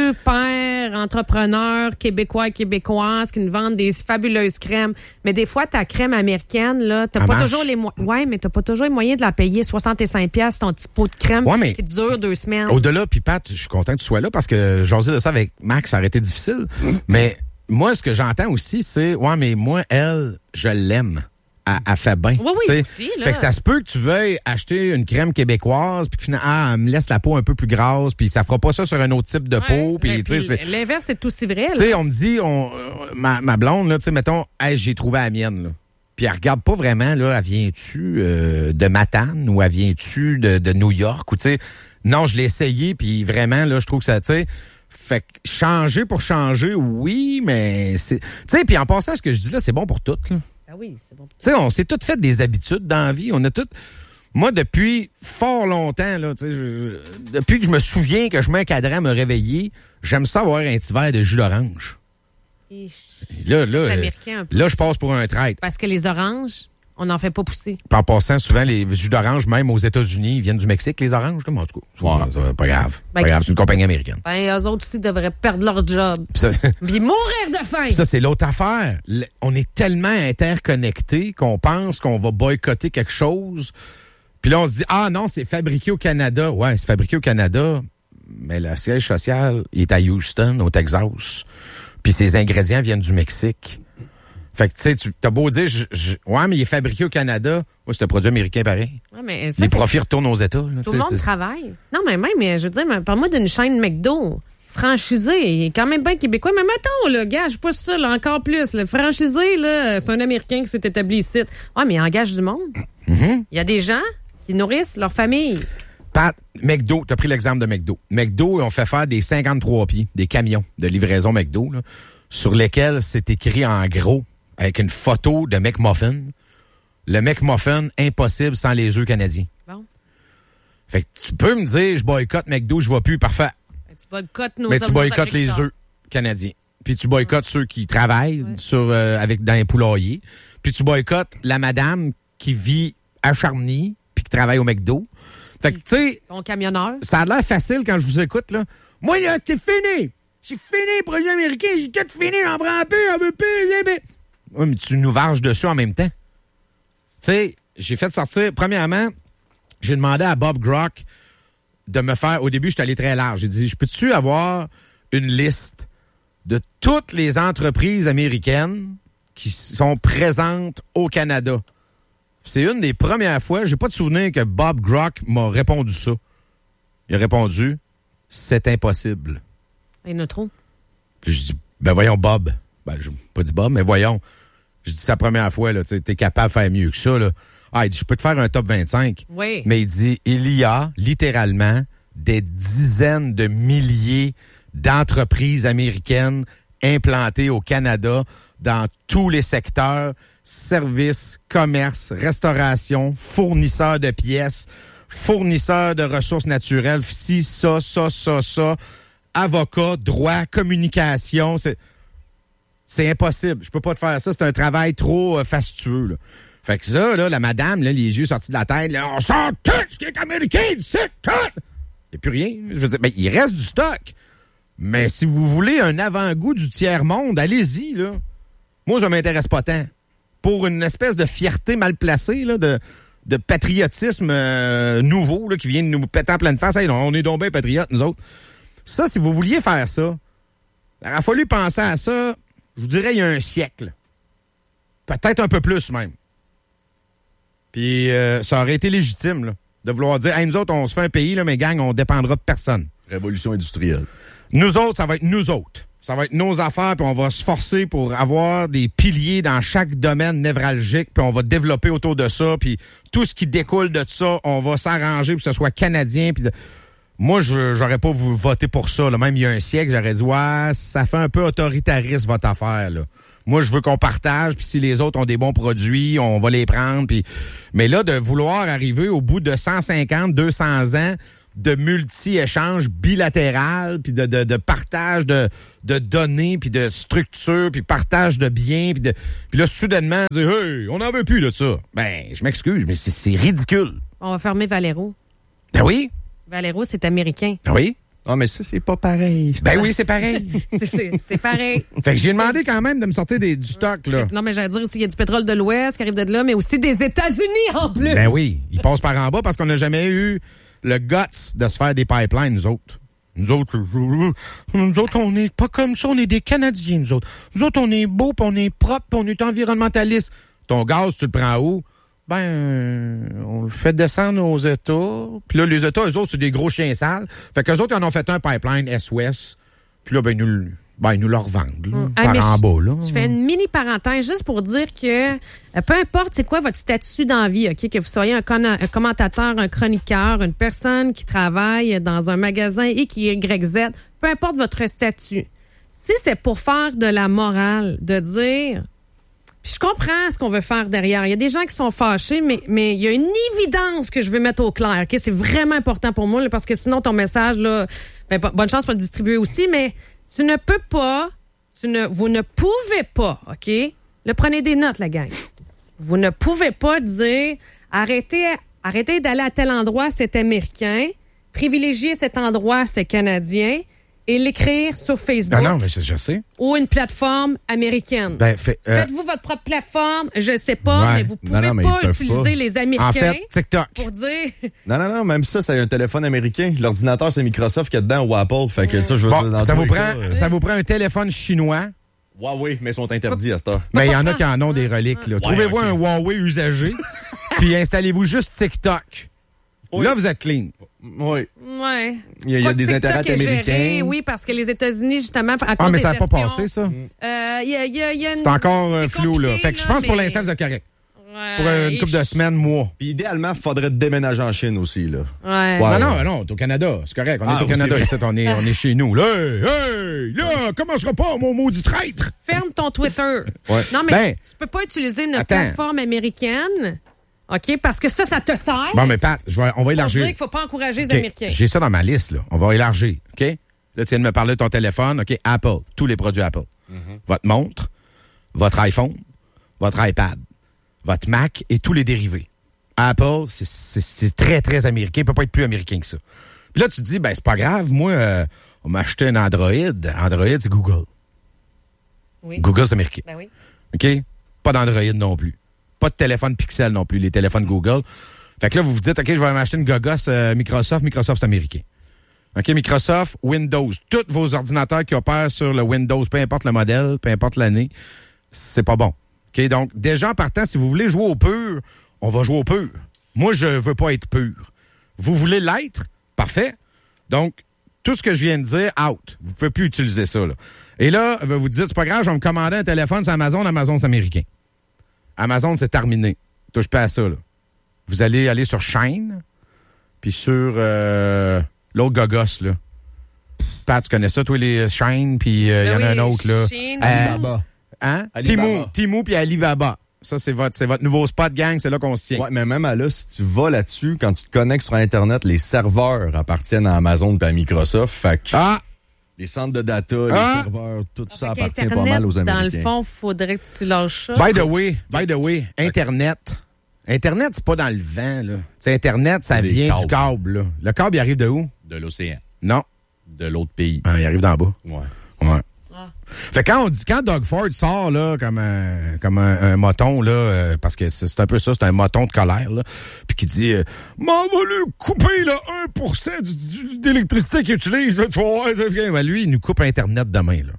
[SPEAKER 10] super entrepreneurs québécois et québécoises qui nous vendent des fabuleuses crèmes. Mais des fois, ta crème américaine, là, t'as
[SPEAKER 9] Elle
[SPEAKER 10] pas
[SPEAKER 9] marche.
[SPEAKER 10] toujours les moyens. Ouais, mais t'as pas toujours les moyens de la payer soixante-cinq piastres ton petit pot de crème
[SPEAKER 9] Ouais, mais
[SPEAKER 10] qui dure deux semaines.
[SPEAKER 9] Au-delà, puis Pat, je suis content que tu sois là parce que j'osais de ça avec Max, ça aurait été difficile. Mais moi, ce que j'entends aussi, c'est, ouais, mais moi, elle, je l'aime. Elle, elle fait bien.
[SPEAKER 10] Oui, oui,
[SPEAKER 9] t'sais.
[SPEAKER 10] aussi, là.
[SPEAKER 9] Fait que ça se peut que tu veuilles acheter une crème québécoise, puis que finalement, ah, elle me laisse la peau un peu plus grasse, puis ça fera pas ça sur un autre type de peau.
[SPEAKER 10] Ouais,
[SPEAKER 9] Puis,
[SPEAKER 10] ben,
[SPEAKER 9] tu sais,
[SPEAKER 10] puis l'inverse, c'est aussi vrai.
[SPEAKER 9] Tu sais,
[SPEAKER 10] là.
[SPEAKER 9] on me dit, on, euh, ma, ma blonde, là, tu sais, mettons, hey, j'ai trouvé la mienne, là. Puis elle regarde pas vraiment, là, elle vient-tu euh, de Matane ou elle vient-tu de, de New York ou tu sais, non, je l'ai essayé, puis vraiment, là, je trouve que ça, tu sais, fait que changer pour changer, oui, mais c'est, tu sais, puis en passant, ce que je dis là, c'est bon pour toutes, là.
[SPEAKER 10] Ah oui, c'est bon.
[SPEAKER 9] Tu sais, on s'est toutes fait des habitudes dans la vie. On a toutes... Moi, depuis fort longtemps, là, tu sais, je- depuis que je me souviens que je mets un cadran à me réveiller, j'aime ça avoir un petit verre de jus d'orange.
[SPEAKER 10] Et
[SPEAKER 9] Là, là,
[SPEAKER 10] c'est
[SPEAKER 9] euh,
[SPEAKER 10] américain un peu.
[SPEAKER 9] là, je passe pour un traître.
[SPEAKER 10] Parce que les oranges, on n'en fait pas pousser.
[SPEAKER 9] Puis en passant, souvent, les jus d'orange, même aux États-Unis, ils viennent du Mexique, les oranges. Là, mais en tout cas, ouais, ça, pas grave.
[SPEAKER 10] Ben,
[SPEAKER 9] pas grave, c'est une compagnie américaine.
[SPEAKER 10] Ben, eux autres aussi devraient perdre leur job.
[SPEAKER 9] Puis ça,
[SPEAKER 10] Puis mourir de faim.
[SPEAKER 9] ça, c'est l'autre affaire. Le- On est tellement interconnectés qu'on pense qu'on va boycotter quelque chose. Puis là, on se dit, ah non, c'est fabriqué au Canada. Ouais, c'est fabriqué au Canada, mais le siège social il est à Houston, au Texas. Puis ses ingrédients viennent du Mexique. Fait que, tu sais, tu t'as beau dire, je, je- ouais, mais il est fabriqué au Canada. Ouais, c'est un produit américain pareil.
[SPEAKER 10] Ouais, mais ça,
[SPEAKER 9] Les
[SPEAKER 10] c'est-
[SPEAKER 9] profits retournent aux États. là,
[SPEAKER 10] Tout
[SPEAKER 9] tu
[SPEAKER 10] le
[SPEAKER 9] sais,
[SPEAKER 10] monde
[SPEAKER 9] c'est-
[SPEAKER 10] travaille. Non, mais même, mais je veux dire, mais parle-moi d'une chaîne McDo. Franchisé, il est quand même bien québécois. Mais mettons, là, gars, je suis pas ça, là, encore plus. Le franchisé, là, c'est un Américain qui s'est établi ici. Ouais, mais il engage du monde.
[SPEAKER 9] Mhm.
[SPEAKER 10] Il y a des gens qui nourrissent leur famille.
[SPEAKER 9] Pat, McDo, t'as pris l'exemple de McDo. McDo, on fait faire des cinquante-trois pieds, des camions de livraison McDo, là, sur lesquels c'est écrit en gros, avec une photo de McMuffin. Le McMuffin, impossible sans les œufs canadiens.
[SPEAKER 10] Bon.
[SPEAKER 9] Fait que tu peux me dire, je boycotte McDo, je vais plus, parfait.
[SPEAKER 10] Ben, tu boycottes nos
[SPEAKER 9] Mais tu
[SPEAKER 10] nos
[SPEAKER 9] boycottes les
[SPEAKER 10] agriculteurs.
[SPEAKER 9] œufs canadiens. Puis tu boycottes ceux qui travaillent sur euh, avec dans les poulaillers. Puis tu boycottes la madame qui vit à Charny puis qui travaille au McDo. Fait que, tu sais,
[SPEAKER 10] Ton camionneur.
[SPEAKER 9] ça a l'air facile quand je vous écoute, là. Moi, là, c'est fini! C'est fini, le projet américain, j'ai tout fini, j'en prends plus, j'en veux plus, j'ai... Oui, mais tu nous varges dessus en même temps. Tu sais, j'ai fait sortir, premièrement, j'ai demandé à Bob Grock de me faire, au début, j'étais allé très large. J'ai dit, je peux-tu avoir une liste de toutes les entreprises américaines qui sont présentes au Canada? C'est une des premières fois, j'ai pas de souvenir que Bob Grock m'a répondu ça. Il a répondu, c'est impossible.
[SPEAKER 10] Il y en a trop.
[SPEAKER 9] Puis je dis, ben voyons Bob. Ben, je pas dit Bob, mais voyons. Je dis, c'est la première fois, là, tu es capable de faire mieux que ça, là. Ah, il dit, je peux te faire un top vingt-cinq.
[SPEAKER 10] Oui.
[SPEAKER 9] Mais il dit, il y a littéralement des dizaines de milliers d'entreprises américaines implantées au Canada dans tous les secteurs, services, commerce, restauration, fournisseurs de pièces, fournisseurs de ressources naturelles, ci, ça, ça, ça, ça, avocat, droit, communication, c'est c'est impossible. Je peux pas te faire ça, c'est un travail trop euh, fastueux, là. Fait que ça, là, la madame, là, les yeux sortis de la tête, là, on sort tout ce qui est américain, c'est tout! Il n'y a plus rien. Je veux dire, ben, il reste du stock. Mais si vous voulez un avant-goût du tiers-monde, allez-y, là. Moi, ça m'intéresse pas tant. Pour une espèce de fierté mal placée, là, de, de patriotisme euh, nouveau, là, qui vient de nous péter en pleine face. Hey, on est donc bien patriotes, nous autres. Ça, si vous vouliez faire ça, il aurait fallu penser à ça, je vous dirais, il y a un siècle. Peut-être un peu plus, même. Puis euh, ça aurait été légitime, là, de vouloir dire, hey, nous autres, on se fait un pays, là, mais gang, on dépendra de personne.
[SPEAKER 11] Révolution industrielle.
[SPEAKER 9] Nous autres, ça va être nous autres. Ça va être nos affaires, puis on va se forcer pour avoir des piliers dans chaque domaine névralgique, puis on va développer autour de ça, puis tout ce qui découle de ça, on va s'arranger pour que ce soit canadien. Puis de... Moi, je j'aurais pas voté pour ça. Là. Même il y a un siècle, j'aurais dit, ouais, ça fait un peu autoritariste votre affaire. Là. Moi, je veux qu'on partage, puis si les autres ont des bons produits, on va les prendre. Puis... Mais là, de vouloir arriver au bout de cent cinquante, deux cents ans de multi-échanges bilatéral, puis de, de, de partage de, de données, puis de structures, puis partage de biens, puis de, puis là, soudainement, dire, hey, on n'en veut plus de ça. Ben, je m'excuse, mais c'est, c'est ridicule.
[SPEAKER 10] On va fermer Valero.
[SPEAKER 9] Ben oui.
[SPEAKER 10] Valero, c'est américain.
[SPEAKER 9] Ben oui.
[SPEAKER 11] Ah, mais ça, c'est pas pareil.
[SPEAKER 9] Ben oui, c'est pareil.
[SPEAKER 10] c'est, c'est, c'est pareil.
[SPEAKER 9] Fait que j'ai demandé quand même de me sortir des, du stock, là.
[SPEAKER 10] Non, mais j'allais dire aussi, il y a du pétrole de l'Ouest qui arrive de là, mais aussi des États-Unis en plus.
[SPEAKER 9] Ben oui, ils passent par en bas parce qu'on n'a jamais eu le guts de se faire des pipelines, nous autres. Nous autres, nous autres, on n'est pas comme ça, on est des Canadiens, nous autres. Nous autres, on est beaux, puis on est propre, puis on est environnementaliste. Ton gaz, tu le prends où? Ben, on le fait descendre aux États. Puis là, les États, eux autres, c'est des gros chiens sales. Fait qu'eux autres, ils en ont fait un pipeline S-Ouest. Puis là, ben, ils nous, ben, ils nous le revendent, là,
[SPEAKER 10] mmh.
[SPEAKER 9] par
[SPEAKER 10] ah,
[SPEAKER 9] en bas, là.
[SPEAKER 10] Je fais une mini parenthèse juste pour dire que euh, peu importe c'est quoi votre statut dans la vie, OK, que vous soyez un, con- un commentateur, un chroniqueur, une personne qui travaille dans un magasin X, Y, Z, peu importe votre statut. Si c'est pour faire de la morale, de dire... Puis je comprends ce qu'on veut faire derrière. Il y a des gens qui sont fâchés, mais mais il y a une évidence que je veux mettre au clair. Ok, c'est vraiment important pour moi là, parce que sinon ton message là, ben, bonne chance pour le distribuer aussi. Mais tu ne peux pas, tu ne, vous ne pouvez pas, ok. Le prenez des notes, la gang. Vous ne pouvez pas dire arrêtez, arrêtez d'aller à tel endroit, c'est américain. Privilégier cet endroit, c'est canadien. Et l'écrire sur Facebook.
[SPEAKER 9] Non, non, mais je, je sais.
[SPEAKER 10] Ou une plateforme américaine.
[SPEAKER 9] Ben, fait, euh,
[SPEAKER 10] Faites-vous votre propre plateforme, je sais pas,
[SPEAKER 11] ouais.
[SPEAKER 10] mais vous pouvez
[SPEAKER 11] non, non, mais
[SPEAKER 10] pas
[SPEAKER 11] ils
[SPEAKER 10] utiliser
[SPEAKER 11] pas.
[SPEAKER 10] les Américains
[SPEAKER 9] en fait, TikTok.
[SPEAKER 10] pour dire...
[SPEAKER 11] Non, non, non, même ça, c'est un téléphone américain. L'ordinateur, c'est Microsoft qui est dedans ou Apple. Fait que ça, je veux
[SPEAKER 9] bon,
[SPEAKER 11] dire, dans
[SPEAKER 9] ça,
[SPEAKER 11] tous
[SPEAKER 9] vous
[SPEAKER 11] les
[SPEAKER 9] prend,
[SPEAKER 11] cas, euh...
[SPEAKER 9] ça vous prend un téléphone chinois.
[SPEAKER 11] Huawei, mais ils sont interdits à cette heure.
[SPEAKER 9] Mais il y en a qui en ont des reliques, là.
[SPEAKER 11] Ouais,
[SPEAKER 9] Trouvez-vous
[SPEAKER 11] okay.
[SPEAKER 9] un Huawei usagé, puis installez-vous juste TikTok. Oui. Là, vous êtes clean.
[SPEAKER 11] Oui.
[SPEAKER 10] Ouais.
[SPEAKER 11] Il y a, il y a des intérêts américains.
[SPEAKER 10] Géré, oui, parce que les États-Unis, justement, à cause
[SPEAKER 9] Ah, mais
[SPEAKER 10] des
[SPEAKER 9] ça n'a pas
[SPEAKER 10] espions,
[SPEAKER 9] passé, ça.
[SPEAKER 10] Euh, y a, y a, y a une...
[SPEAKER 9] C'est encore euh, flou, là. Fait que je pense
[SPEAKER 10] mais...
[SPEAKER 9] pour l'instant, vous êtes correct.
[SPEAKER 10] Ouais,
[SPEAKER 9] pour une couple de semaines, mois.
[SPEAKER 11] Puis idéalement, il faudrait déménager en Chine aussi, là.
[SPEAKER 10] Ouais.
[SPEAKER 9] ouais non, non, non, t'es au Canada. C'est correct. On
[SPEAKER 11] ah,
[SPEAKER 9] est au Canada. Ici, on est, on est chez nous. Là, hey, hey, là, commencera pas, mon maudit traître.
[SPEAKER 10] Ferme ton Twitter.
[SPEAKER 11] Ouais.
[SPEAKER 10] Non, mais
[SPEAKER 9] ben,
[SPEAKER 10] tu peux pas utiliser une
[SPEAKER 9] attends.
[SPEAKER 10] plateforme américaine. OK? Parce que ça, ça te sert.
[SPEAKER 9] Bon, mais Pat, je vais, on va élargir.
[SPEAKER 10] Pour dire qu'il faut pas encourager les
[SPEAKER 9] okay.
[SPEAKER 10] Américains.
[SPEAKER 9] J'ai ça dans ma liste, là. On va élargir. OK? Là, tu viens de me parler de ton téléphone. OK? Apple. Tous les produits Apple. Mm-hmm. Votre montre, votre iPhone, votre iPad, votre Mac et tous les dérivés. Apple, c'est, c'est, c'est très, très américain. Il peut pas être plus américain que ça. Puis là, tu te dis, ben, c'est pas grave. Moi, euh, on m'a acheté un Android. Android, c'est Google.
[SPEAKER 10] Oui.
[SPEAKER 9] Google, c'est américain.
[SPEAKER 10] Ben oui.
[SPEAKER 9] OK? Pas d'Android non plus. Pas de téléphone Pixel non plus, les téléphones Google. Fait que là, vous vous dites, OK, je vais m'acheter une gogosse euh, Microsoft. Microsoft, c'est américain. OK, Microsoft, Windows. Tous vos ordinateurs qui opèrent sur le Windows, peu importe le modèle, peu importe l'année, c'est pas bon. OK, donc, déjà en partant, si vous voulez jouer au pur, on va jouer au pur. Moi, je veux pas être pur. Vous voulez l'être? Parfait. Donc, tout ce que je viens de dire, out. Vous pouvez plus utiliser ça, là. Et là, vous vous dites, c'est pas grave, je vais me commander un téléphone sur Amazon. Amazon, c'est américain. Amazon, c'est terminé. Touche pas à ça, là. Vous allez aller sur Shine, puis sur euh, l'autre gogos, là. Pat, tu connais ça, toi, les Shine, puis il euh, y en a
[SPEAKER 10] oui,
[SPEAKER 9] un autre, là.
[SPEAKER 10] Chine,
[SPEAKER 9] euh,
[SPEAKER 11] Alibaba.
[SPEAKER 9] Hein?
[SPEAKER 11] Alibaba.
[SPEAKER 9] Temu, Temu puis Alibaba. Ça, c'est votre, c'est votre nouveau spot, gang. C'est là qu'on se tient.
[SPEAKER 11] Ouais, mais même à là, si tu vas là-dessus, quand tu te connectes sur Internet, les serveurs appartiennent à Amazon et à Microsoft. Fait que
[SPEAKER 9] Ah!
[SPEAKER 11] les centres de data,
[SPEAKER 9] Ah!
[SPEAKER 11] les serveurs, tout
[SPEAKER 10] Ah,
[SPEAKER 11] ça
[SPEAKER 10] fait
[SPEAKER 11] appartient
[SPEAKER 10] qu'Internet,
[SPEAKER 11] pas mal aux Américains.
[SPEAKER 10] Dans le fond, faudrait que tu lâches ça.
[SPEAKER 9] By the way, by the way, Internet. Internet, c'est pas dans le vent, là. T'sais, Internet, ça
[SPEAKER 11] Des
[SPEAKER 9] vient
[SPEAKER 11] câbles.
[SPEAKER 9] du câble, là. Le câble, il arrive de où?
[SPEAKER 11] De l'océan.
[SPEAKER 9] Non.
[SPEAKER 11] De l'autre pays.
[SPEAKER 9] Ah, il arrive d'en bas.
[SPEAKER 11] Ouais.
[SPEAKER 9] Ouais.
[SPEAKER 10] Ah.
[SPEAKER 9] Fait que quand on dit, quand Doug Ford sort, là, comme un, comme un, un moton, là, euh, parce que c'est, c'est un peu ça, c'est un moton de colère, là, puis qui dit, euh, m'en va lui couper, là, un pour cent du, du, d'électricité qu'il utilise, là, tu vas voir, ben, lui, il nous coupe Internet demain, là.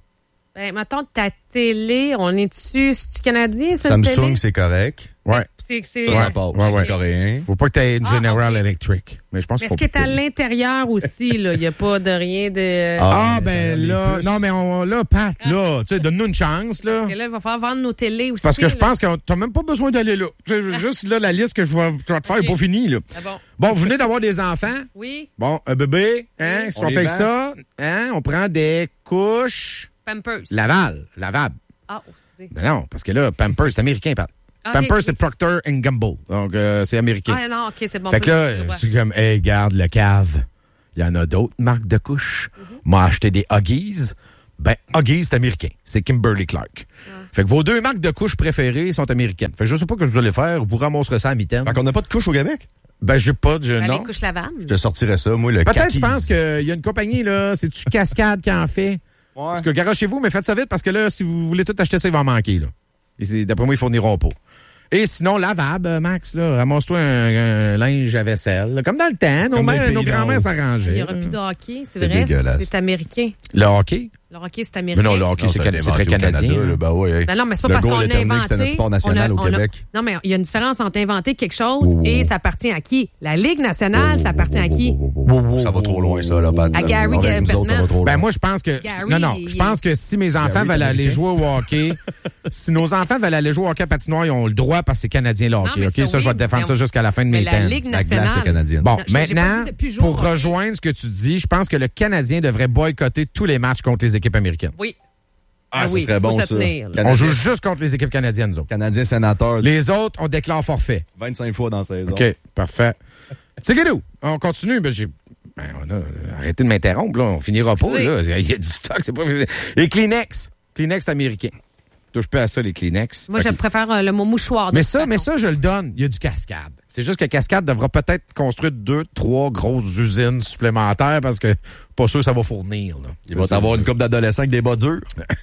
[SPEAKER 10] Ben, mettons, ta télé, on est dessus, c'est-tu canadien, ça,
[SPEAKER 11] Samsung,
[SPEAKER 10] télé?
[SPEAKER 11] c'est correct.
[SPEAKER 9] Ouais.
[SPEAKER 10] C'est, c'est,
[SPEAKER 11] Ça, ça passe.
[SPEAKER 9] Ouais, ouais.
[SPEAKER 11] Coréen.
[SPEAKER 9] Faut pas que tu aies une
[SPEAKER 10] Ah,
[SPEAKER 9] General
[SPEAKER 10] okay.
[SPEAKER 9] Electric. Mais je pense
[SPEAKER 10] Mais
[SPEAKER 9] qu'il
[SPEAKER 10] est-ce
[SPEAKER 9] faut
[SPEAKER 10] qu'il est à l'intérieur aussi, là? Il n'y a pas de rien de...
[SPEAKER 9] Ah,
[SPEAKER 11] Ah,
[SPEAKER 9] ben
[SPEAKER 11] les
[SPEAKER 9] là,
[SPEAKER 11] puces.
[SPEAKER 9] non, mais on, là, Pat, là, tu sais, donne-nous une chance, là.
[SPEAKER 10] Parce que là, il va falloir vendre nos télés aussi.
[SPEAKER 9] Parce que je
[SPEAKER 10] là.
[SPEAKER 9] pense que t'as même pas besoin d'aller là. Tu sais, juste là, la liste que je vais, je vais te faire
[SPEAKER 10] Ok.
[SPEAKER 9] n'est pas finie, là.
[SPEAKER 10] Ah bon?
[SPEAKER 9] Bon, vous venez d'avoir des enfants.
[SPEAKER 10] Oui.
[SPEAKER 9] Bon, un bébé, hein,
[SPEAKER 10] Oui.
[SPEAKER 9] qu'est-ce
[SPEAKER 11] On
[SPEAKER 9] qu'on
[SPEAKER 11] les
[SPEAKER 9] fait avec
[SPEAKER 11] vend.
[SPEAKER 9] ça? Hein, on prend des couches
[SPEAKER 10] Pampers.
[SPEAKER 9] lavables, lavables.
[SPEAKER 10] Ah, oh, excusez.
[SPEAKER 9] Ben non, parce que là, Pampers, c'est américain, Pat.
[SPEAKER 10] Ah,
[SPEAKER 9] Pampers,
[SPEAKER 10] ok.
[SPEAKER 9] c'est Procter and Gamble. Donc, euh, c'est américain.
[SPEAKER 10] Ah non, OK, c'est bon.
[SPEAKER 9] Fait que là,
[SPEAKER 10] Je vois.
[SPEAKER 9] c'est comme, hey, garde le cave. Il y en a d'autres marques de couches. M'a acheté des Huggies. Ben, Huggies, c'est américain. C'est Kimberly Clark. Fait que vos deux marques de couches préférées sont américaines. Fait que je sais pas ce que vous allez faire. Vous ramasserez ça à mi-temps.
[SPEAKER 11] Fait qu'on n'a pas de couche au Québec?
[SPEAKER 9] Ben, j'ai pas de,
[SPEAKER 10] Ben,
[SPEAKER 9] non.
[SPEAKER 10] les couches lavables.
[SPEAKER 11] Je te sortirais ça, moi, le
[SPEAKER 9] Peut-être,
[SPEAKER 11] Kakis.
[SPEAKER 9] je pense qu'il y a une compagnie, là, c'est-tu Cascade qui en fait? Parce que garochez-vous, mais faites ça vite parce que là, si vous voulez tout acheter ça, il va en manquer, là. Et c'est- d'après moi, ils fourniront pas. Et sinon, lavable, Max, là, ramasse-toi un, un linge à vaisselle. là. Comme dans le temps, nos,
[SPEAKER 11] Comme dans
[SPEAKER 9] mères,
[SPEAKER 11] les
[SPEAKER 9] nos
[SPEAKER 11] pays
[SPEAKER 9] grands-mères
[SPEAKER 11] nord.
[SPEAKER 10] Il
[SPEAKER 9] s'arrangeaient.
[SPEAKER 10] n'y aura
[SPEAKER 9] là.
[SPEAKER 10] plus de hockey, c'est
[SPEAKER 11] C'est
[SPEAKER 10] vrai.
[SPEAKER 11] dégueulasse.
[SPEAKER 10] C'est américain.
[SPEAKER 9] Le hockey?
[SPEAKER 10] Le hockey, c'est
[SPEAKER 9] Mais
[SPEAKER 10] américain.
[SPEAKER 9] non, le hockey,
[SPEAKER 11] Non,
[SPEAKER 9] c'est,
[SPEAKER 11] ça a
[SPEAKER 9] can-
[SPEAKER 11] été
[SPEAKER 9] c'est très
[SPEAKER 11] inventé au
[SPEAKER 9] canadien.
[SPEAKER 11] Canada,
[SPEAKER 9] là.
[SPEAKER 11] là, ben ouais.
[SPEAKER 10] Ben non, mais c'est pas
[SPEAKER 11] Le
[SPEAKER 10] parce
[SPEAKER 11] goal
[SPEAKER 10] qu'on a
[SPEAKER 11] déterminé
[SPEAKER 10] inventé...
[SPEAKER 11] que c'était notre sport national
[SPEAKER 10] on a-
[SPEAKER 11] au
[SPEAKER 10] on a-
[SPEAKER 11] Québec.
[SPEAKER 10] Non, mais il y a une différence entre inventer quelque chose
[SPEAKER 11] Oh,
[SPEAKER 10] et
[SPEAKER 11] oh.
[SPEAKER 10] ça appartient à qui? La Ligue nationale, ça appartient à qui?
[SPEAKER 11] Ça va trop loin, ça, là, Pat.
[SPEAKER 10] À Gary
[SPEAKER 11] Avec nous autres, ça va
[SPEAKER 10] Bettman.
[SPEAKER 11] trop loin.
[SPEAKER 9] Ben moi je pense que
[SPEAKER 10] Gary,
[SPEAKER 9] non non, je pense que si mes enfants
[SPEAKER 11] Gary
[SPEAKER 9] veulent
[SPEAKER 11] est
[SPEAKER 9] aller
[SPEAKER 11] américain.
[SPEAKER 9] jouer au hockey, si nos enfants veulent aller jouer au hockey à patinoire, ils ont le droit parce que c'est canadien le hockey.
[SPEAKER 10] mais
[SPEAKER 9] OK,
[SPEAKER 10] ça,
[SPEAKER 9] ça je
[SPEAKER 10] oui,
[SPEAKER 9] vais te défendre
[SPEAKER 10] mais
[SPEAKER 9] ça
[SPEAKER 10] on-
[SPEAKER 9] jusqu'à la fin de
[SPEAKER 10] Mais
[SPEAKER 9] mes
[SPEAKER 10] la
[SPEAKER 9] temps.
[SPEAKER 10] Ligue
[SPEAKER 11] La glace
[SPEAKER 10] nationale...
[SPEAKER 11] est canadienne.
[SPEAKER 9] Bon,
[SPEAKER 10] Non, j'ai- j'ai pas
[SPEAKER 9] maintenant,
[SPEAKER 10] dit depuis jouer au
[SPEAKER 9] pour
[SPEAKER 10] hockey.
[SPEAKER 9] rejoindre ce que tu dis, je pense que le Canadien devrait boycotter tous les matchs contre les équipes américaines.
[SPEAKER 10] Oui.
[SPEAKER 11] Ah,
[SPEAKER 10] Ah
[SPEAKER 11] ça
[SPEAKER 10] oui,
[SPEAKER 11] serait
[SPEAKER 10] faut
[SPEAKER 11] bon,
[SPEAKER 10] se
[SPEAKER 11] ça.
[SPEAKER 10] tenir, là.
[SPEAKER 9] On
[SPEAKER 11] Canadien,
[SPEAKER 9] joue juste contre les équipes canadiennes, nous autres.
[SPEAKER 11] Canadien sénateur,
[SPEAKER 9] Les autres, on déclare forfait.
[SPEAKER 11] vingt-cinq fois dans la saison.
[SPEAKER 9] OK, parfait. Tigidou, on continue. Ben, j'ai... Ben, on a arrêté de m'interrompre, là. On finira pas,
[SPEAKER 10] Excusez.
[SPEAKER 9] là. Il y a du stock, c'est pas... Les Kleenex. Kleenex américains. Touche pas à ça, les Kleenex.
[SPEAKER 10] Moi,
[SPEAKER 9] Fait
[SPEAKER 10] je
[SPEAKER 9] que-
[SPEAKER 10] préfère euh, le mot mouchoir. de
[SPEAKER 9] Mais
[SPEAKER 10] toute
[SPEAKER 9] ça,
[SPEAKER 10] façon.
[SPEAKER 9] mais ça, je le donne. Il y a du Cascade. C'est juste que Cascade devra peut-être construire deux, trois grosses usines supplémentaires parce que pas sûr que ça va fournir, là.
[SPEAKER 11] Il va t'avoir une couple d'adolescents avec des bas durs.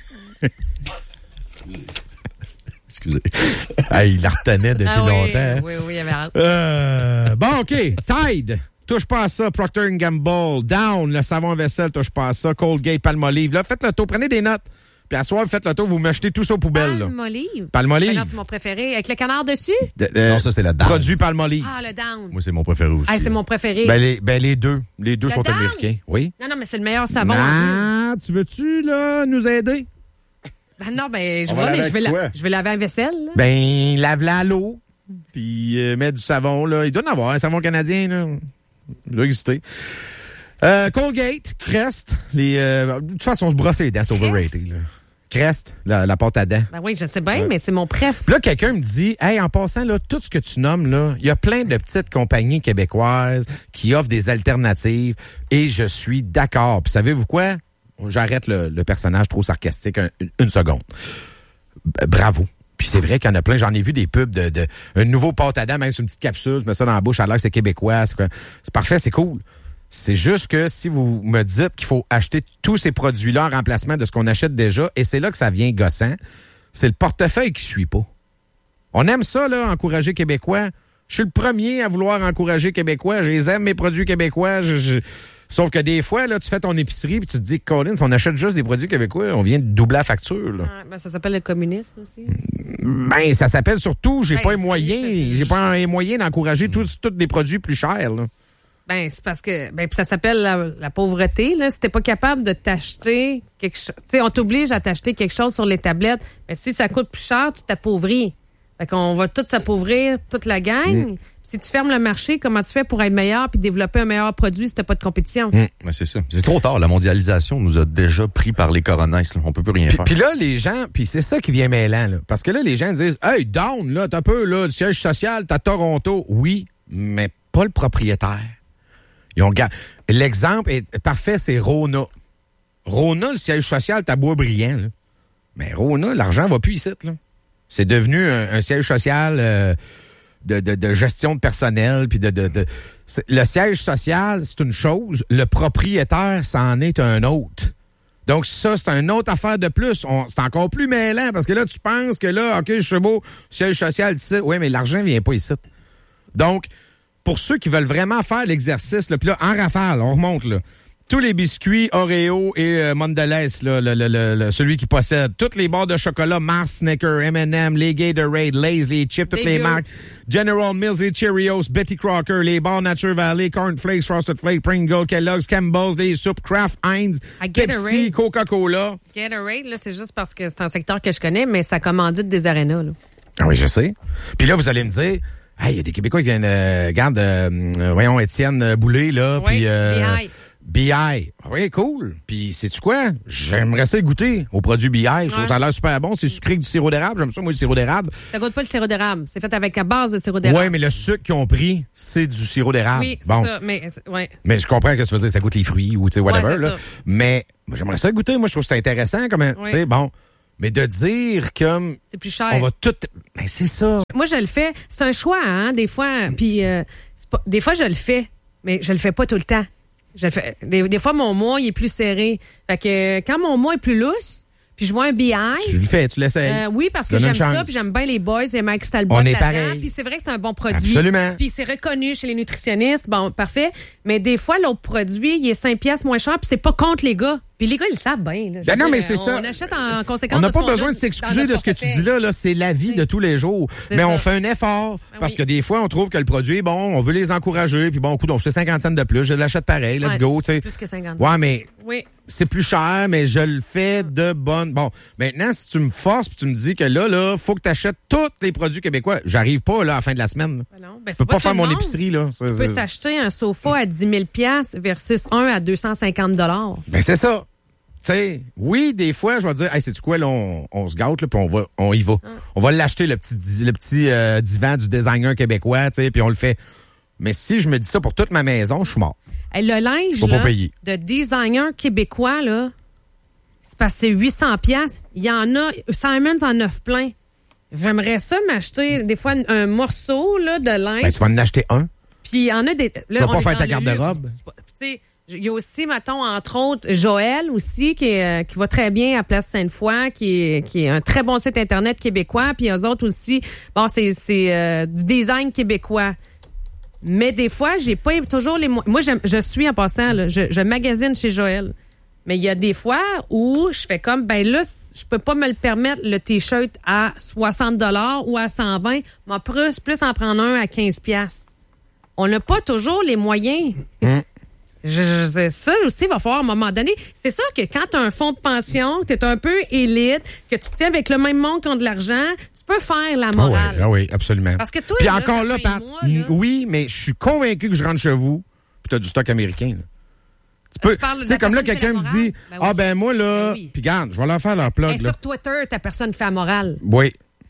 [SPEAKER 11] Excusez.
[SPEAKER 9] Ah, il la retenait depuis
[SPEAKER 10] Ah oui,
[SPEAKER 9] longtemps.
[SPEAKER 10] oui, oui, il y avait hâte.
[SPEAKER 9] Euh, bon, OK. Tide. Touche pas à ça. Procter and Gamble. Down. Le savon à vaisselle. Touche pas à ça. Colgate. Palmolive. Là, faites le tour. Prenez des notes. Puis à soir, faites le tour. Vous m'achetez tout ça aux poubelles. Là.
[SPEAKER 10] Palmolive.
[SPEAKER 9] Palmolive.
[SPEAKER 10] Ben non, c'est mon préféré. Avec le canard dessus?
[SPEAKER 9] De- de-
[SPEAKER 11] Non, ça, c'est la dame.
[SPEAKER 9] Produit Palmolive.
[SPEAKER 10] Ah, le down.
[SPEAKER 11] Moi, c'est mon préféré aussi.
[SPEAKER 10] Ah, c'est mon préféré.
[SPEAKER 9] Ben les, ben, les deux. Les deux
[SPEAKER 10] Le
[SPEAKER 9] sont
[SPEAKER 10] Down?
[SPEAKER 9] américains. Oui.
[SPEAKER 10] Non, non, mais c'est le meilleur savon. en
[SPEAKER 9] Ah, tu veux-tu, là, nous aider?
[SPEAKER 10] ville. Ben non, ben, je
[SPEAKER 11] On
[SPEAKER 10] vois,
[SPEAKER 11] va
[SPEAKER 10] mais
[SPEAKER 11] laver
[SPEAKER 10] je vais,
[SPEAKER 11] avec
[SPEAKER 10] la,
[SPEAKER 11] quoi?
[SPEAKER 10] je vais laver la vaisselle. là.
[SPEAKER 9] Ben, lave-la à l'eau. Puis euh, mets du savon, là. Il doit en avoir un savon canadien, là. Il doit exister. Euh, Colgate, Crest. Les, euh, de toute façon, on se brosse les dents, c'est overrated, là. Crest, la, la pâte à dents.
[SPEAKER 10] Ben oui, je sais bien, mais c'est mon préf.
[SPEAKER 9] Puis là, quelqu'un me dit, hey, en passant, là, tout ce que tu nommes, là, il y a plein de petites compagnies québécoises qui offrent des alternatives et je suis d'accord. Puis savez-vous quoi? J'arrête le, le personnage trop sarcastique un- une, une seconde. B- bravo. Puis c'est vrai qu'il y en a plein. J'en ai vu des pubs de, de un nouveau pâte à dents, même sur une petite capsule. Tu mets ça dans la bouche, à l'air que c'est québécois. C'est, quoi. C'est parfait, c'est cool. C'est juste que si vous me dites qu'il faut acheter tous ces produits-là en remplacement de ce qu'on achète déjà, et c'est là que ça vient gossant, c'est le portefeuille qui suit pas. On aime ça, là, encourager Québécois. Je suis le premier à vouloir encourager Québécois. Je les aime, mes produits québécois. Je, je... Sauf que des fois, là, tu fais ton épicerie puis tu te dis, Colin, si on achète juste des produits québécois, on vient de doubler la facture, là.
[SPEAKER 10] Ah, ben, ça s'appelle le communisme aussi.
[SPEAKER 9] Ben, ça s'appelle surtout, j'ai
[SPEAKER 10] Ben,
[SPEAKER 9] pas les
[SPEAKER 10] c'est-
[SPEAKER 9] moyens,
[SPEAKER 10] c'est-
[SPEAKER 9] j'ai pas les moyens d'encourager tous, tous des produits plus chers, là.
[SPEAKER 10] Ben, c'est parce que ben, puis ça s'appelle la, la pauvreté. Là. Si t'es pas capable de t'acheter quelque chose, tu sais, on t'oblige à t'acheter quelque chose sur les tablettes. Ben, si ça coûte plus cher, tu t'appauvris. Fait qu'on va tous s'appauvrir, toute la gang.
[SPEAKER 11] Mm.
[SPEAKER 10] Si tu fermes le marché, comment tu fais pour être meilleur puis développer un meilleur produit si t'as pas de compétition?
[SPEAKER 11] Hum, ouais, c'est ça. C'est trop tard. La mondialisation nous a déjà pris par les coronesses. Là. On peut plus rien
[SPEAKER 9] Puis,
[SPEAKER 11] faire.
[SPEAKER 9] puis là, les gens, puis c'est ça qui vient mêlant, là. Parce que là, les gens disent, hey, down, là, t'as un peu, là, le siège social, t'as Toronto. Oui, mais pas le propriétaire. Ils ont ga- L'exemple est parfait, c'est Rona. Rona, le siège social, t'as Boisbriand, là. Mais Rona, l'argent va plus ici, là. C'est devenu un, un siège social euh, de, de, de gestion de personnel, puis de, de, de... c'est- le siège social, c'est une chose. Le propriétaire, c'en est un autre. Donc ça, c'est une autre affaire de plus. On, c'est encore plus mêlant, parce que là, tu penses que là, OK, je suis beau, siège social ici. Oui, mais l'argent vient pas ici. Donc, pour ceux qui veulent vraiment faire l'exercice, là, puis là, en rafale, on remonte, là. tous les biscuits Oreo et euh, Mondelez, là, le, le, le, le, celui qui possède toutes les barres de chocolat, Mars, Snickers, M and M, les Gatorade, Lay's, les chips, toutes les marques, General Mills, les Cheerios, Betty Crocker, les barres Nature Valley, Corn Flakes, Frosted Flakes, Pringles, Kellogg's, Campbell's, les soupes, Kraft, Heinz, Pepsi, Coca-Cola.
[SPEAKER 10] Gatorade, là, c'est juste parce que c'est un secteur que je connais, mais ça commandite des arénas, là.
[SPEAKER 9] Ah oui, je sais. Puis là, vous allez me dire, hey, il y a des Québécois qui viennent, euh, regarde, euh, voyons, Étienne Boulay, là,
[SPEAKER 10] oui,
[SPEAKER 9] puis... Euh,
[SPEAKER 10] B I.
[SPEAKER 9] B I. Oui, cool. Puis, sais-tu quoi? J'aimerais ça goûter au produit B I. Je trouve
[SPEAKER 10] ouais.
[SPEAKER 9] ça a l'air super bon. C'est sucré avec du sirop d'érable. J'aime ça, moi, le sirop d'érable.
[SPEAKER 10] Ça goûte pas le sirop d'érable. C'est fait avec la base de sirop d'érable.
[SPEAKER 9] Oui, mais le sucre qu'ils ont pris, c'est du sirop d'érable.
[SPEAKER 10] Oui, c'est
[SPEAKER 9] bon.
[SPEAKER 10] ça. Mais, ouais.
[SPEAKER 9] mais je comprends ce que tu veux dire. Ça goûte les fruits ou, tu sais, whatever.
[SPEAKER 10] Ouais,
[SPEAKER 9] là.
[SPEAKER 10] ça.
[SPEAKER 9] Mais moi, j'aimerais ça goûter. Moi, je trouve ça intéressant. Comme,
[SPEAKER 10] oui.
[SPEAKER 9] tu sais, bon. Mais de dire comme...
[SPEAKER 10] C'est plus cher.
[SPEAKER 9] On va tout... Ben, c'est ça.
[SPEAKER 10] Moi, je le fais. C'est un choix, hein, des fois. Puis, euh, c'est pas... des fois, je le fais. Mais je le fais pas tout le temps. Je le fais. Des, des fois, mon mois, il est plus serré. Fait que quand mon mois est plus lousse, puis je vois un B I...
[SPEAKER 9] Tu le fais, tu l'essayes.
[SPEAKER 10] Euh, oui, parce que
[SPEAKER 9] Donne
[SPEAKER 10] j'aime
[SPEAKER 9] une chance.
[SPEAKER 10] ça, puis j'aime bien les boys, et Mike Stalbot
[SPEAKER 9] On est
[SPEAKER 10] là-dedans.
[SPEAKER 9] pareil.
[SPEAKER 10] Puis c'est vrai que c'est un bon produit.
[SPEAKER 9] Absolument.
[SPEAKER 10] Puis c'est reconnu chez les nutritionnistes. Bon, parfait. Mais des fois, l'autre produit, il est cinq piastres moins cher, puis c'est pas contre les gars. Puis les gars, ils le savent bien. Là.
[SPEAKER 9] Ben non,
[SPEAKER 10] dire,
[SPEAKER 9] mais c'est
[SPEAKER 10] on
[SPEAKER 9] ça.
[SPEAKER 10] On achète en conséquence.
[SPEAKER 9] On n'a
[SPEAKER 10] de
[SPEAKER 9] pas
[SPEAKER 10] ce qu'on
[SPEAKER 9] besoin
[SPEAKER 10] a
[SPEAKER 9] de s'excuser
[SPEAKER 10] dans
[SPEAKER 9] de
[SPEAKER 10] notre
[SPEAKER 9] ce que tu
[SPEAKER 10] portefeuille.
[SPEAKER 9] dis là. là c'est la vie de tous les jours.
[SPEAKER 10] C'est
[SPEAKER 9] Mais
[SPEAKER 10] ça.
[SPEAKER 9] on fait un effort.
[SPEAKER 10] Ben
[SPEAKER 9] parce
[SPEAKER 10] oui.
[SPEAKER 9] que des fois, on trouve que le produit est bon, on veut les encourager, puis bon, coup, donc c'est cinquante cents de plus, je l'achète pareil, let's
[SPEAKER 10] Ouais,
[SPEAKER 9] go.
[SPEAKER 10] c'est
[SPEAKER 9] tu sais.
[SPEAKER 10] plus que cinquante.
[SPEAKER 9] Ouais, mais
[SPEAKER 10] Oui.
[SPEAKER 9] c'est plus cher, mais je le fais de bonne. Bon, maintenant, si tu me forces puis tu me dis que là, là, faut que tu achètes tous les produits québécois, j'arrive pas là à la fin de la semaine.
[SPEAKER 10] Ben non. Ben,
[SPEAKER 9] je
[SPEAKER 10] c'est
[SPEAKER 9] peux pas
[SPEAKER 10] tout
[SPEAKER 9] faire
[SPEAKER 10] le
[SPEAKER 9] mon
[SPEAKER 10] monde.
[SPEAKER 9] épicerie, là.
[SPEAKER 10] Tu peux s'acheter un sofa à dix mille piastres versus un à deux cent cinquante dollars.
[SPEAKER 9] Ben, c'est ça. Tu sais, oui, des fois, je vais dire, hey, c'est-tu quoi, là, on, on se gâte, là, puis on va, on y va.
[SPEAKER 10] Ah.
[SPEAKER 9] On va l'acheter, le petit, di- le petit euh, divan du designer québécois, tu sais, puis on le fait. Mais si je me dis ça pour toute ma maison, je suis mort.
[SPEAKER 10] Hey, le linge
[SPEAKER 9] Faut pas
[SPEAKER 10] là,
[SPEAKER 9] payer.
[SPEAKER 10] de designer québécois, là, c'est parce que c'est huit cents piastres. Il y en a, Simons en offre plein. J'aimerais ça m'acheter des fois un, un morceau là, de linge.
[SPEAKER 9] Ben, tu vas en acheter un.
[SPEAKER 10] Puis il y en a des. Là,
[SPEAKER 9] Tu vas
[SPEAKER 10] on
[SPEAKER 9] pas
[SPEAKER 10] est
[SPEAKER 9] faire
[SPEAKER 10] dans
[SPEAKER 9] ta
[SPEAKER 10] le
[SPEAKER 9] garde-robe.
[SPEAKER 10] luxe. C'est pas- Tu sais, il y a aussi, mettons, entre autres, Joël aussi, qui, est, euh, qui va très bien à Place Sainte-Foy, qui est, qui est un très bon site Internet québécois. Puis eux autres aussi, bon, c'est, c'est euh, du design québécois. Mais des fois, j'ai pas toujours les moyens. Moi, j'aime- je suis en passant, là, je, je magasine chez Joël. Mais il y a des fois où je fais comme, ben là, je peux pas me le permettre, le T-shirt à soixante dollars ou à cent vingt, mais plus, plus en prendre un à quinze piastres. On n'a pas toujours les moyens.
[SPEAKER 9] Mmh.
[SPEAKER 10] Je, je, c'est ça aussi, il va falloir à un moment donné. C'est sûr que quand tu as un fonds de pension, que tu es un peu élite, que tu tiens avec le même monde qui ont de l'argent, tu peux faire la
[SPEAKER 9] Ah
[SPEAKER 10] morale.
[SPEAKER 9] oui, ah oui, absolument.
[SPEAKER 10] Parce que toi,
[SPEAKER 9] Puis
[SPEAKER 10] là,
[SPEAKER 9] encore
[SPEAKER 10] ça
[SPEAKER 9] là,
[SPEAKER 10] fait
[SPEAKER 9] Pat,
[SPEAKER 10] un mois, là.
[SPEAKER 9] oui, mais je suis convaincu que je rentre chez vous, puis t'as du stock américain. Là. Tu peux,
[SPEAKER 10] Tu parles de
[SPEAKER 9] tu sais,
[SPEAKER 10] la
[SPEAKER 9] comme là,
[SPEAKER 10] personne qui fait
[SPEAKER 9] quelqu'un
[SPEAKER 10] la
[SPEAKER 9] me dit,
[SPEAKER 10] morale? Ben oui.
[SPEAKER 9] ah ben moi là,
[SPEAKER 10] Ben oui.
[SPEAKER 9] puis garde, je vais leur faire leur plug
[SPEAKER 10] Hey,
[SPEAKER 9] là.
[SPEAKER 10] sur Twitter, ta personne qui fait la morale.
[SPEAKER 9] Oui,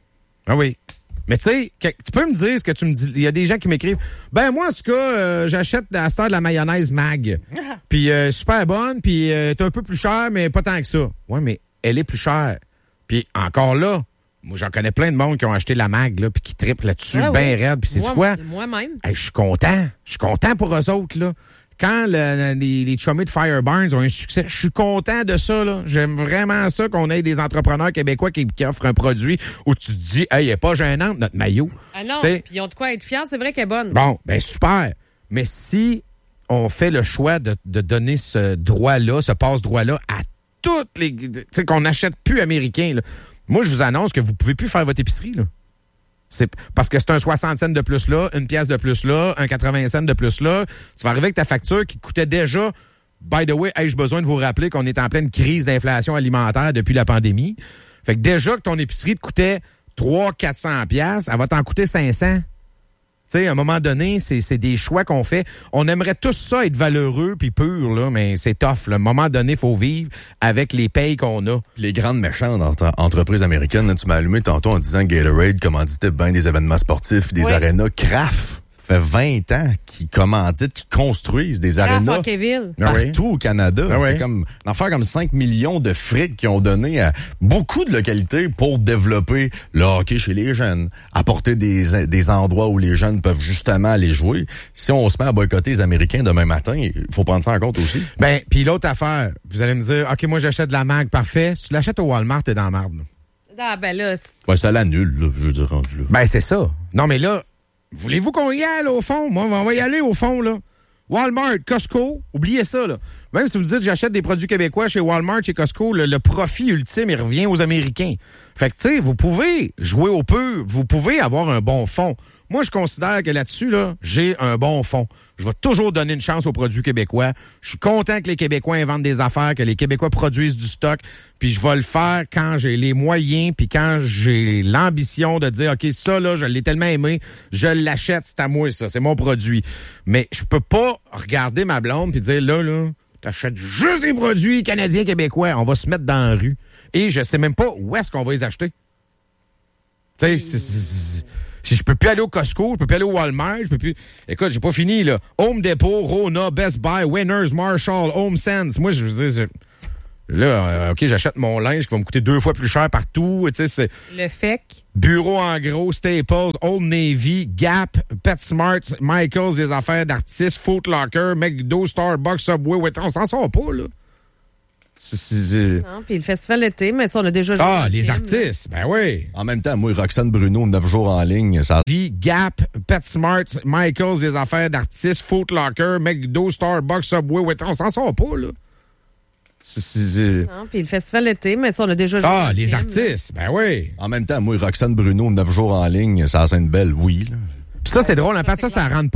[SPEAKER 9] ah oui. Mais tu sais, que- tu peux me dire ce que tu me dis. Il y a des gens qui m'écrivent. Ben moi, en tout cas, euh, j'achète à cette heure de la mayonnaise Mag. Puis euh, super bonne, puis euh, est un peu plus cher, mais pas tant que ça. Ouais, mais elle est plus chère. Puis encore là, moi j'en connais plein de monde qui ont acheté la Mag, là, puis qui trippent là-dessus,
[SPEAKER 10] Ah
[SPEAKER 9] ben
[SPEAKER 10] oui.
[SPEAKER 9] raide. Puis c'est
[SPEAKER 10] Moi-
[SPEAKER 9] quoi?
[SPEAKER 10] Moi-même.
[SPEAKER 9] Hey, je suis content. Je suis content pour eux autres, là. Quand le- les, les chummés de Fireburns ont un succès, je suis content de ça, là. J'aime vraiment ça qu'on ait des entrepreneurs québécois qui, qui offrent un produit où tu te dis, hey, il est pas gênant, notre maillot.
[SPEAKER 10] Ah non,
[SPEAKER 9] T'sais,
[SPEAKER 10] puis ils ont de quoi être fiers, c'est vrai qu'elle est bonne.
[SPEAKER 9] bon, ben super. Mais si on fait le choix de, de donner ce droit-là, ce passe-droit-là à toutes les... Tu sais, qu'on n'achète plus américain, là. Moi, je vous annonce que vous pouvez plus faire votre épicerie, là. C'est parce que c'est un soixante cents de plus là, une pièce de plus là, un quatre-vingts cents de plus là. Tu vas arriver avec ta facture qui te coûtait déjà. By the way, ai-je besoin de vous rappeler qu'on est en pleine crise d'inflation alimentaire depuis la pandémie? Fait que déjà que ton épicerie te coûtait trois cents à quatre cents piastres, elle va t'en coûter cinq cents. Tu sais, à un moment donné, c'est, c'est des choix qu'on fait. On aimerait tous ça être valeureux puis pur, là, mais c'est tough. Là. À un moment donné, il faut vivre avec les payes qu'on a.
[SPEAKER 11] Les grandes méchantes entre- entreprises américaines, là, tu m'as allumé tantôt en disant que Gatorade commanditait bien des événements sportifs puis des
[SPEAKER 10] Oui.
[SPEAKER 11] arénas. Kraft fait vingt ans qu'ils commanditent, qu'ils construisent des
[SPEAKER 10] Kraft
[SPEAKER 11] arénas
[SPEAKER 10] Hockeyville.
[SPEAKER 9] Ah oui.
[SPEAKER 11] partout au Canada.
[SPEAKER 9] Ah
[SPEAKER 11] C'est
[SPEAKER 9] oui.
[SPEAKER 11] comme une affaire comme cinq millions de fric qu'ils ont donné à beaucoup de localités pour développer le hockey chez les jeunes, apporter des, des endroits où les jeunes peuvent justement aller jouer. Si on se met à boycotter les Américains demain matin, il faut prendre ça en compte aussi.
[SPEAKER 9] Ben, puis l'autre affaire, vous allez me dire, OK, moi j'achète de la Mag, parfait. Si tu l'achètes au Walmart, t'es dans la marde. là.
[SPEAKER 10] Ah, ben là, c'est-
[SPEAKER 11] Ben, ça l'annule, là, je veux dire, rendu là.
[SPEAKER 9] Ben, c'est ça. Non, mais là, voulez-vous qu'on y aille au fond? Moi, on va y aller au fond, là. Walmart, Costco, oubliez ça, là. Même si vous dites j'achète des produits québécois chez Walmart, chez Costco, le, le profit ultime, il revient aux Américains. Fait que, tu sais, vous pouvez jouer au peu, vous pouvez avoir un bon fond. Moi, je considère que là-dessus, là, j'ai un bon fond. Je vais toujours donner une chance aux produits québécois. Je suis content que les Québécois inventent des affaires, que les Québécois produisent du stock, puis je vais le faire quand j'ai les moyens, puis quand j'ai l'ambition de dire, OK, ça, là, je l'ai tellement aimé, je l'achète, c'est à moi, ça, c'est mon produit. Mais je peux pas regarder ma blonde puis dire, là, là, t'achètes juste des produits canadiens québécois, on va se mettre dans la rue. Et je sais même pas où est-ce qu'on va les acheter. Tu sais, c'est... c'est Si je peux plus aller au Costco, je peux plus aller au Walmart, je peux plus... Écoute, j'ai pas fini, là. Home Depot, Rona, Best Buy, Winners, Marshall, Home Sense. Moi, je veux dire, là, euh, OK, j'achète mon linge qui va me coûter deux fois plus cher partout. Tu sais, c'est...
[SPEAKER 10] Le F E C.
[SPEAKER 9] Bureau en gros, Staples, Old Navy, Gap, PetSmart, Michaels, des affaires d'artistes, Foot Locker, McDo, Starbucks, Subway. Ouais, on s'en sort pas, là. C'est, c'est, c'est...
[SPEAKER 10] Non, puis le festival d'été, mais ça, on a déjà joué.
[SPEAKER 9] Ah, les artistes, ben oui.
[SPEAKER 11] En même temps, moi, Roxane Bruno, neuf jours en ligne, ça...
[SPEAKER 9] Gap, PetSmart, Michaels, des affaires d'artistes, Foot Locker, McDo, Starbucks, Subway. Ouais, on s'en sort pas, là. C'est, c'est, c'est...
[SPEAKER 10] Non, puis le festival d'été, mais ça, on a déjà joué.
[SPEAKER 9] Ah, les artistes, ben oui.
[SPEAKER 11] En même temps, moi, Roxane Bruno, neuf jours en ligne, ça a une belle, oui, là.
[SPEAKER 9] Puis ça, c'est drôle, en fait, ça, ça rentre pas